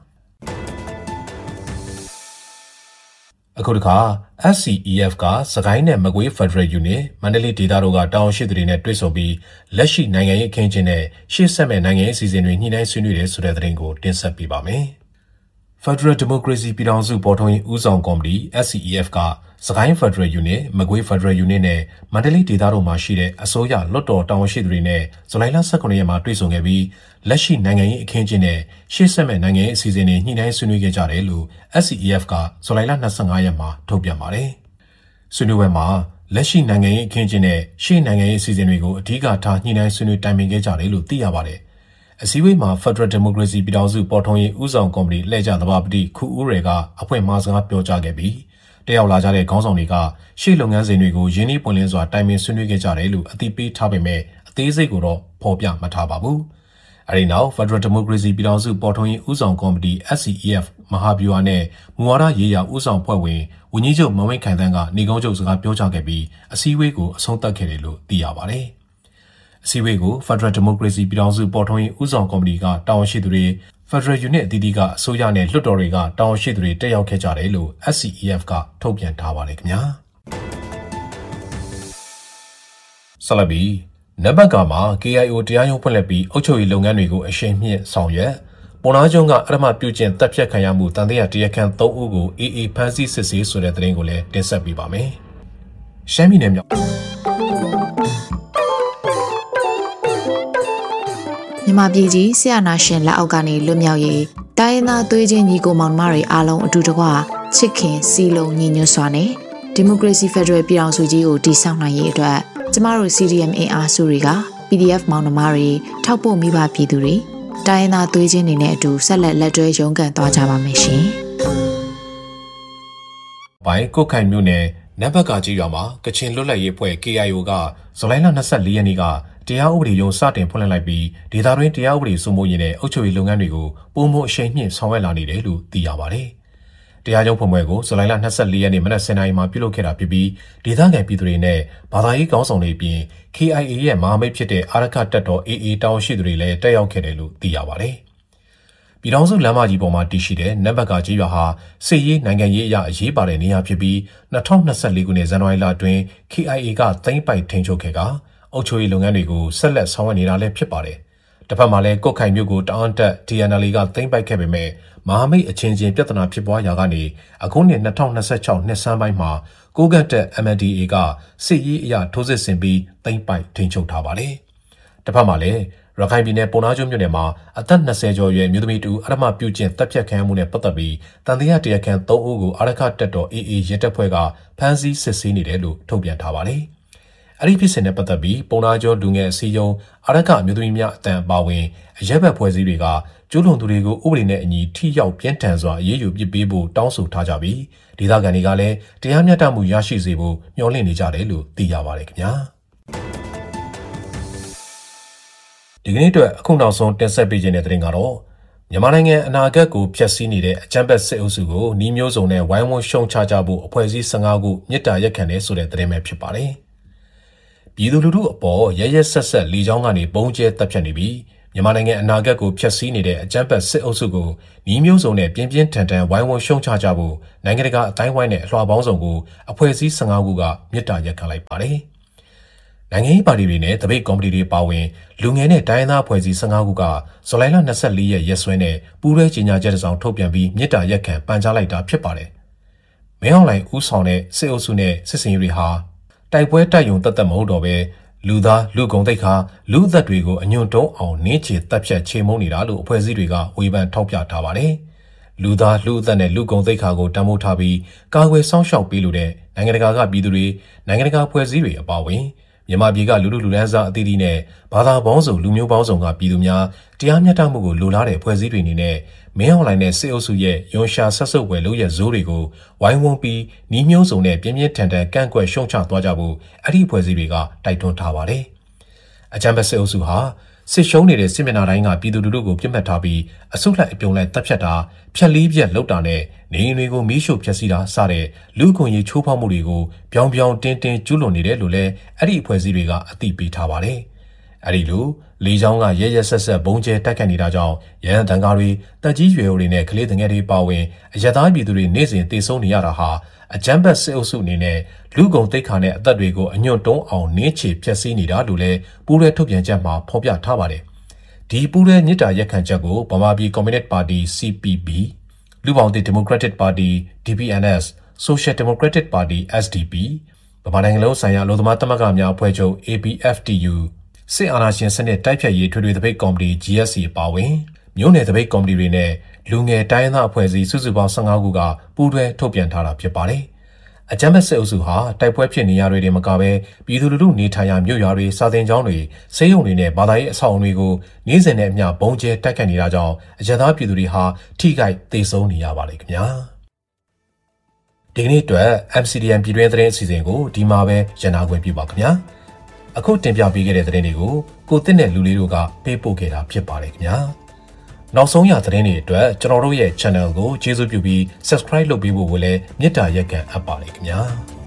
အခုတခါ SCEF ကစကိုင်းနဲ့မကွေး Federal Unit မန္တလေးဒေသတို့ကတာဝန်ရှိသူတွေနဲ့တွေ့ဆုံပြီးလက်ရှိနိုင်ငံရေးအခင်းကျင်းနဲ့ရှေ့ဆက်မဲ့နိုင်ငံရေးအစီအစဉ်တွေညှိနှိုင်းဆွေးနွေးတယ်ဆိုတဲ့သတင်းကိုတင်ဆက်ပေးပါမယ်။ Federal Democracy ပြည်ထောင်စုပေါ်ထွန်းရေးဦးဆောင်ကော်မတီ SCEF ကစကိုင်း Federal Unit မကွေး Federal Unit နဲ့မန္တလေးဒေသတို့မှာရှိတဲ့အစိုးရလွှတ်တော်တာဝန်ရှိသူတွေနဲ့ဇူလိုင်လ19ရက်မှာတွေ့ဆုံခဲ့ပြီးလက်ရှိနိုင်ငံရေးအခင်းကျင်းနဲ့ရှေ့ဆက်မဲ့နိုင်ငံရေးအစီအစဉ်တွေညှိနှိုင်းဆွေးနွေးခဲ့ကြတယ်လို့ SCEF ကဇူလိုင်လ25ရက်မှာထုတ်ပြန်ပါတယ်။ဆွေးနွေးပွဲမှာလက်ရှိနိုင်ငံရေးအခင်းကျင်းနဲ့ရှေ့နိုင်ငံရေးအစီအစဉ်တွေကိုအဓိကထားညှိနှိုင်းဆွေးနွေးတိုင်ပင်ခဲ့ကြတယ်လို့သိရပါတယ်။အစည်းအဝေးမှာ Federal Democracy ပြည်ထောင်စုပေါ်ထွန်းရေးဦးဆောင်ကော်မတီလှည့်ကျသဘာပတိခူဦးရယ်ကအဖွင့်မှာစကားပြောကြားခဲ့ပြီးတက်ရောက်လာကြတဲ့ခေါင်းဆောင်တွေကရှေ့လုပ်ငန်းစဉ်တွေကိုရင်းနှီးပွင့်လင်းစွာတိုင်ပင်ဆွေးနွေးခဲ့ကြတယ်လို့အသိပေးထားပေမဲ့အသေးစိတ်ကိုတော့ဖော်ပြမထားပါဘူး။အဲဒီနောက် Federal Democracy ပြည်ထောင်စုပေါ်ထွန်းရေးဦးဆောင်ကော်မတီ SCEF မဟာဗျူဟာနဲ့မူဝါဒရေးရာဦးဆောင်ဖွဲ့ဝင်ဝန်ကြီးချုပ်မဝင်းခိုင်တန်းကနေကုန်းချုပ်စကားပြောကြားခဲ့ပြီးအစည်းအဝေးကိုအဆုံးသတ်ခဲ့တယ်လို့သိရပါတယ်။အစည်းအဝေးကို Federal Democracy ပြည်ထောင်စုပေါ်ထွန်းရေးဦးဆောင်ကော်မတီကတာဝန်ရှိသူတွေ Federal Unit အသီးသီးကအစိုးရနဲ့လွှတ်တော်တွေကတာဝန်ရှိသူတွေတက်ရောက်ခဲ့ကြတယ်လို့ SCEF ကထုတ်ပြန်ထားပါတယ်ခင်ဗျာ။ဆက်လက်ပြီးနံပါတ်ကမှာ KIO တရားရုံးဖွင့်လှစ်ပြီးအုပ်ချုပ်ရေးလုပ်ငန်းတွေကိုအရှိန်မြင့်ဆောင်ရွက်ပေါ်နာကျုံကအရမပြုကျင့်တပ်ဖြတ်ခံရမှုတန်တရားတရားခံ3ဦးကိုAAဖမ်းဆီးစစ်ဆေးဆိုတဲ့သတင်းကိုလည်းတင်ဆက်ပေးပါမယ်။ရှမ်းပြည်နယ်မြောက်မြန်မာပြည်ကြီးဆရာနာရှင်လက်အောက်ကနေလွတ်မြောက်ရေးတိုင်းရင်းသားသွေးချင်းညီကိုမောင်နှမတွေအားလုံးအတူတကွချစ်ခင်စီလုံးညီညွတ်စွာနဲ့ဒီမိုကရေစီဖက်ဒရယ်ပြည်ထောင်စုကြီးကိုတည်ဆောက်နိုင်ရေးအတွက်ကျမတို့ CDM အင်အားစုတွေက PDF မောင်နှမတွေထောက်ပို့မိဘပြည်သူတွေတိုင်းရင်းသားသွေးချင်းတွေနဲ့အတူဆက်လက်တွဲရုန်းကန်သွားကြပါမယ်ရှင်။ဘိုင်ကုတ်ခိုင်မြို့နယ်နံပါတ်ကကြီးရွာမှာကချင်လွတ်လပ်ရေးအဖွဲ့ KIO ကဇူလိုင်လ24ရက်နေ့ကတရားဥပဒေရုံးစတင်ဖွင့်လှစ်လိုက်ပြီးဒေသတွင်းတရားဥပဒေစိုးမိုးရေးနဲ့အုပ်ချုပ်ရေးလုပ်ငန်းတွေကိုပုံမှန်အရှိန်မြင့်ဆောင်ရွက်လာနေတယ်လို့သိရပါတယ်။တရားရုံးဖွင့်ပွဲကိုဇူလိုင်လ24ရက်နေ့မနက်10:00 နာရီမှာပြုလုပ်ခဲ့တာဖြစ်ပြီးဒေသခံပြည်သူတွေနဲ့ဘာသာရေးခေါင်းဆောင်တွေအပြင် KIA ရဲ့မဟာမိတ်ဖြစ်တဲ့အာရခတပ်တော် AA တာဝန်ရှိသူတွေလည်းတက်ရောက်ခဲ့တယ်လို့သိရပါတယ်။ပြည်ထောင်စုလမ်းမကြီးပေါ်မှာတည်ရှိတဲ့နံပါတ်ကကြီးရွာဟာစစ်ရေးနိုင်ငံရေးအရအရေးပါတဲ့နေရာဖြစ်ပြီး2024ခုနှစ်ဇန်နဝါရီလအတွင်း KIA ကသိမ်းပိုက်ထိန်းချုပ်ခဲ့ကအုပ်ချုပ်ရေးလုပ်ငန်းတွေကိုဆက်လက်ဆောင်ရွက်နေတာလည်းဖြစ်ပါတယ်။တစ်ဖက်မှာလည်းကုတ်ခိုင်မြို့ကိုတအန်းတက် TNL ကသိမ်းပိုက်ခဲ့ပေမဲ့မဟာမိတ်အချင်းချင်းပြဿနာဖြစ်ပွားရာကနေအခုနှစ်2026နှစ်ဆန်းပိုင်းမှာကိုကတ်တက် MNDAA ကစစ်ရေးအရထိုးစစ်ဆင်ပြီးသိမ်းပိုက်ထိန်းချုပ်ထားပါတယ်။တစ်ဖက်မှာလည်းရခိုင်ပြည်နယ်ပုံနာကျုံမြို့နယ်မှာအသက်20ကျော်ရွယ်မြို့သမီးတူအရမပြုကျင့်တပ်ဖြတ်ခံရမှုနဲ့ပတ်သက်ပြီးတန်တရားတရားခံ3ဦးကိုအာရခတပ်တော် AA ရဲတပ်ဖွဲ့ကဖမ်းဆီးစစ်ဆေးနေတယ်လို့ထုတ်ပြန်ထားပါတယ်။အဲ့ဒီဖြစ်စဉ်နဲ့ပတ်သက်ပြီးပုံနာကျော်လူငယ်အစည်းအရုံးအာရခမြို့သမီးများအတန်အပါဝင်အရက်ဘက်ဖွဲ့စည်းတွေကကျူးလွန်သူတွေကိုဥပဒေနဲ့အညီထိရောက်ပြင်းထန်စွာအရေးယူပစ်ပေးဖို့တောင်းဆိုထားကြပြီးဒေသခံတွေကလည်းတရားမျှတမှုရရှိစေဖို့မျှော်လင့်နေကြတယ်လို့သိရပါတယ်ခင်ဗျာဒီကနေ့အတွက်အခုနောက်ဆုံးတင်ဆက်ပေးခြင်းတဲ့သတင်းကတော့မြန်မာနိုင်ငံအနာဂတ်ကိုဖျက်ဆီးနေတဲ့အကြမ်းဖက်စစ်အုပ်စုကိုနှီးမျိုးစုံနဲ့ဝိုင်းဝန်းရှုံချကြဖို့အဖွဲ့အစည်း15ခုမြစ်တာရက်ခံတယ်ဆိုတဲ့သတင်းပဲဖြစ်ပါတယ်ပြည်သူလူထုအပေါ်ရရဆက်ဆက်လေကြောင်းကနေပုံကျဲတပ်ဖြတ်နေပြီးမြန်မာနိုင်ငံအနာဂတ်ကိုဖျက်ဆီးနေတဲ့အကြမ်းဖက်စစ်အုပ်စုကိုနှီးမျိုးစုံနဲ့ပြင်းပြင်းထန်ထန်ဝိုင်းဝန်းရှုံချကြဖို့နိုင်ငံတကာအတိုင်းဝိုင်းနဲ့အလွှာပေါင်းစုံကိုအဖွဲ့အစည်း15ခုကမြစ်တာရက်ခံလိုက်ပါတယ်။နိုင်ငံရေးပါတီတွေနဲ့တပိတ်ကော်မတီတွေပါဝင်လူငယ်နဲ့တိုင်းရင်းသားအဖွဲ့အစည်း15ခုကဇူလိုင်လ24ရက်ရက်စွဲနဲ့ပူးတွဲကြေညာချက်တစ်စောင်ထုတ်ပြန်ပြီးမြစ်တာရက်ခံပန်ကြားလိုက်တာဖြစ်ပါတယ်။မင်းအောင်လှိုင်ဦးဆောင်တဲ့စစ်အုပ်စုနဲ့စစ်စင်ရေးတွေဟာတိုက်ပွဲတိုက်ရုံတတ်မဟုတ်တော့ပဲလူသားလူကုန်သိက္ခာလူအသက်တွေကိုအညွန့်တုံးအောင်နင်းချေတပ်ဖြတ်ချေမှုန်းနေတာလို့အဖွဲ့အစည်းတွေကဝေဖန်ထောက်ပြထားပါတယ်။လူသားလူအသက်နဲ့လူကုန်သိက္ခာကိုတန်ဖိုးထားပြီးကာကွယ်စောင့်ရှောက်ပေးလို့တဲ့နိုင်ငံတကာကပြည်သူတွေနိုင်ငံတကာအဖွဲ့အစည်းတွေအပါအဝင်မြန်မာပြည်ကလူလူလန်းစားအသီးသီးနဲ့ဘာသာပေါင်းစုံလူမျိုးပေါင်းစုံကပြည်သူများတရားမျှတမှုကိုလိုလားတဲ့အဖွဲ့အစည်းတွေအနေနဲ့မင်းအောင်လှိုင်နဲ့စစ်အုပ်စုရဲ့ယွန်ရှာဆက်စုပ်ဝယ်လို့ရဲ့ဇိုးတွေကိုဝိုင်းဝန်းပြီးနှီးမျိုးစုံနဲ့ပြင်းပြင်းထန်ထန်ကန့်ကွက်ရှုံချသွားကြဖို့အဲ့ဒီအဖွဲ့အစည်းတွေကတိုက်တွန်းထားပါတယ်။အကြမ်းဖက်စစ်အုပ်စုဟာစစ်ရှုံးနေတဲ့စစ်မျက်နှာတိုင်းကပြည်သူလူထုကိုပြစ်မှတ်ထားပြီးအစုလိုက်အပြုံလိုက်တပ်ဖြတ်တာဖျက်လီးပြက်လုပ်တာနဲ့နေအိမ်တွေကိုမီးရှို့ဖျက်ဆီးတာစတဲ့လူခွင့်ရေးချိုးဖောက်မှုတွေကိုပြောင်ပြောင်တင်းတင်းကျူးလွန်နေတယ်လို့လည်းအဲ့ဒီအဖွဲ့အစည်းတွေကအသိပေးထားပါတယ်။အဲ့ဒီလိုလေကြောင်းကရဲရဲဆက်ဆက်ဘုံကျဲတိုက်ခတ်နေတာကြောင့်ရဟန်းတန်ကားတွေတက်ကြီးရွယ်အိုတွေနဲ့ကလေးငယ်တွေပါဝင်အရသားပြည်သူတွေနေ့စဉ်တေဆုံးနေရတာဟာအကြမ်းဖက်စစ်အုပ်စုအနေနဲ့လူကုန်သိက္ခာနဲ့အသက်တွေကိုအညွန့်တုံးအောင်နင်းချေဖျက်ဆီးနေတာလို့လည်းပူးရဲထုတ်ပြန်ချက်မှာဖော်ပြထားပါတယ်။ဒီပူးရဲမြစ်တာရက်ခံချက်ကိုဗမာပြည်ကွန်မြူနစ်ပါတီ CPP လူပေါင်းသစ်ဒီမိုကရက်တစ်ပါတီ DPNS Social Democratic Party SDP ဗမာနိုင်ငံလုံးဆိုင်ရာအလို့သမားသမဂ္ဂများအဖွဲ့ချုပ် ABFTU စစ်အာဏာရှင်စနစ်တိုက်ဖြတ်ရေးထွေထွေသပိတ်ကော်မတီ GSC အပါအဝင်မြို့နယ်သပိတ်ကော်မတီတွေနဲ့လူငယ်တိုင်းရင်းသားအဖွဲ့အစည်းစုစုပေါင်း15ခုကပူးတွဲထုတ်ပြန်ထားတာဖြစ်ပါတယ်။အကြမ်းဖက်စစ်အုပ်စုဟာတိုက်ပွဲဖြစ်နေရတွေမကဘဲပြည်သူလူထုနေထိုင်ရာမြို့ရွာတွေစာသင်ကျောင်းတွေဆေးရုံတွေနဲ့ဘာသာရေးအဆောက်အအုံတွေကိုနေ့စဉ်နဲ့အမျှဘုံကျဲတိုက်ခတ်နေတာကြောင့်အကြမ်းသားပြည်သူတွေဟာထိခိုက်သေဆုံးနေရပါလေခင်ဗျာ။ဒီကနေ့အတွက် MCDN ပြည်တွင်းသတင်းအစီအစဉ်ကိုဒီမှာပဲရန်နာခွင့်ပြုပါခင်ဗျာ။အခုတင်ပြပေးခဲ့တဲ့သတင်းတွေကိုကိုတစ်နဲ့လူလေးတို့ကပေးပို့ခဲ့တာဖြစ်ပါတယ်ခင်ဗျာ။နောက်ဆုံးရသတင်းတွေအတွက်ကျွန်တော်တို့ရဲ့ channel ကိုကျေးဇူးပြုပြီး subscribe လုပ်ပေးဖို့ကိုလည်းမေတ္တာရက်ခံအပ်ပါတယ်ခင်ဗျာ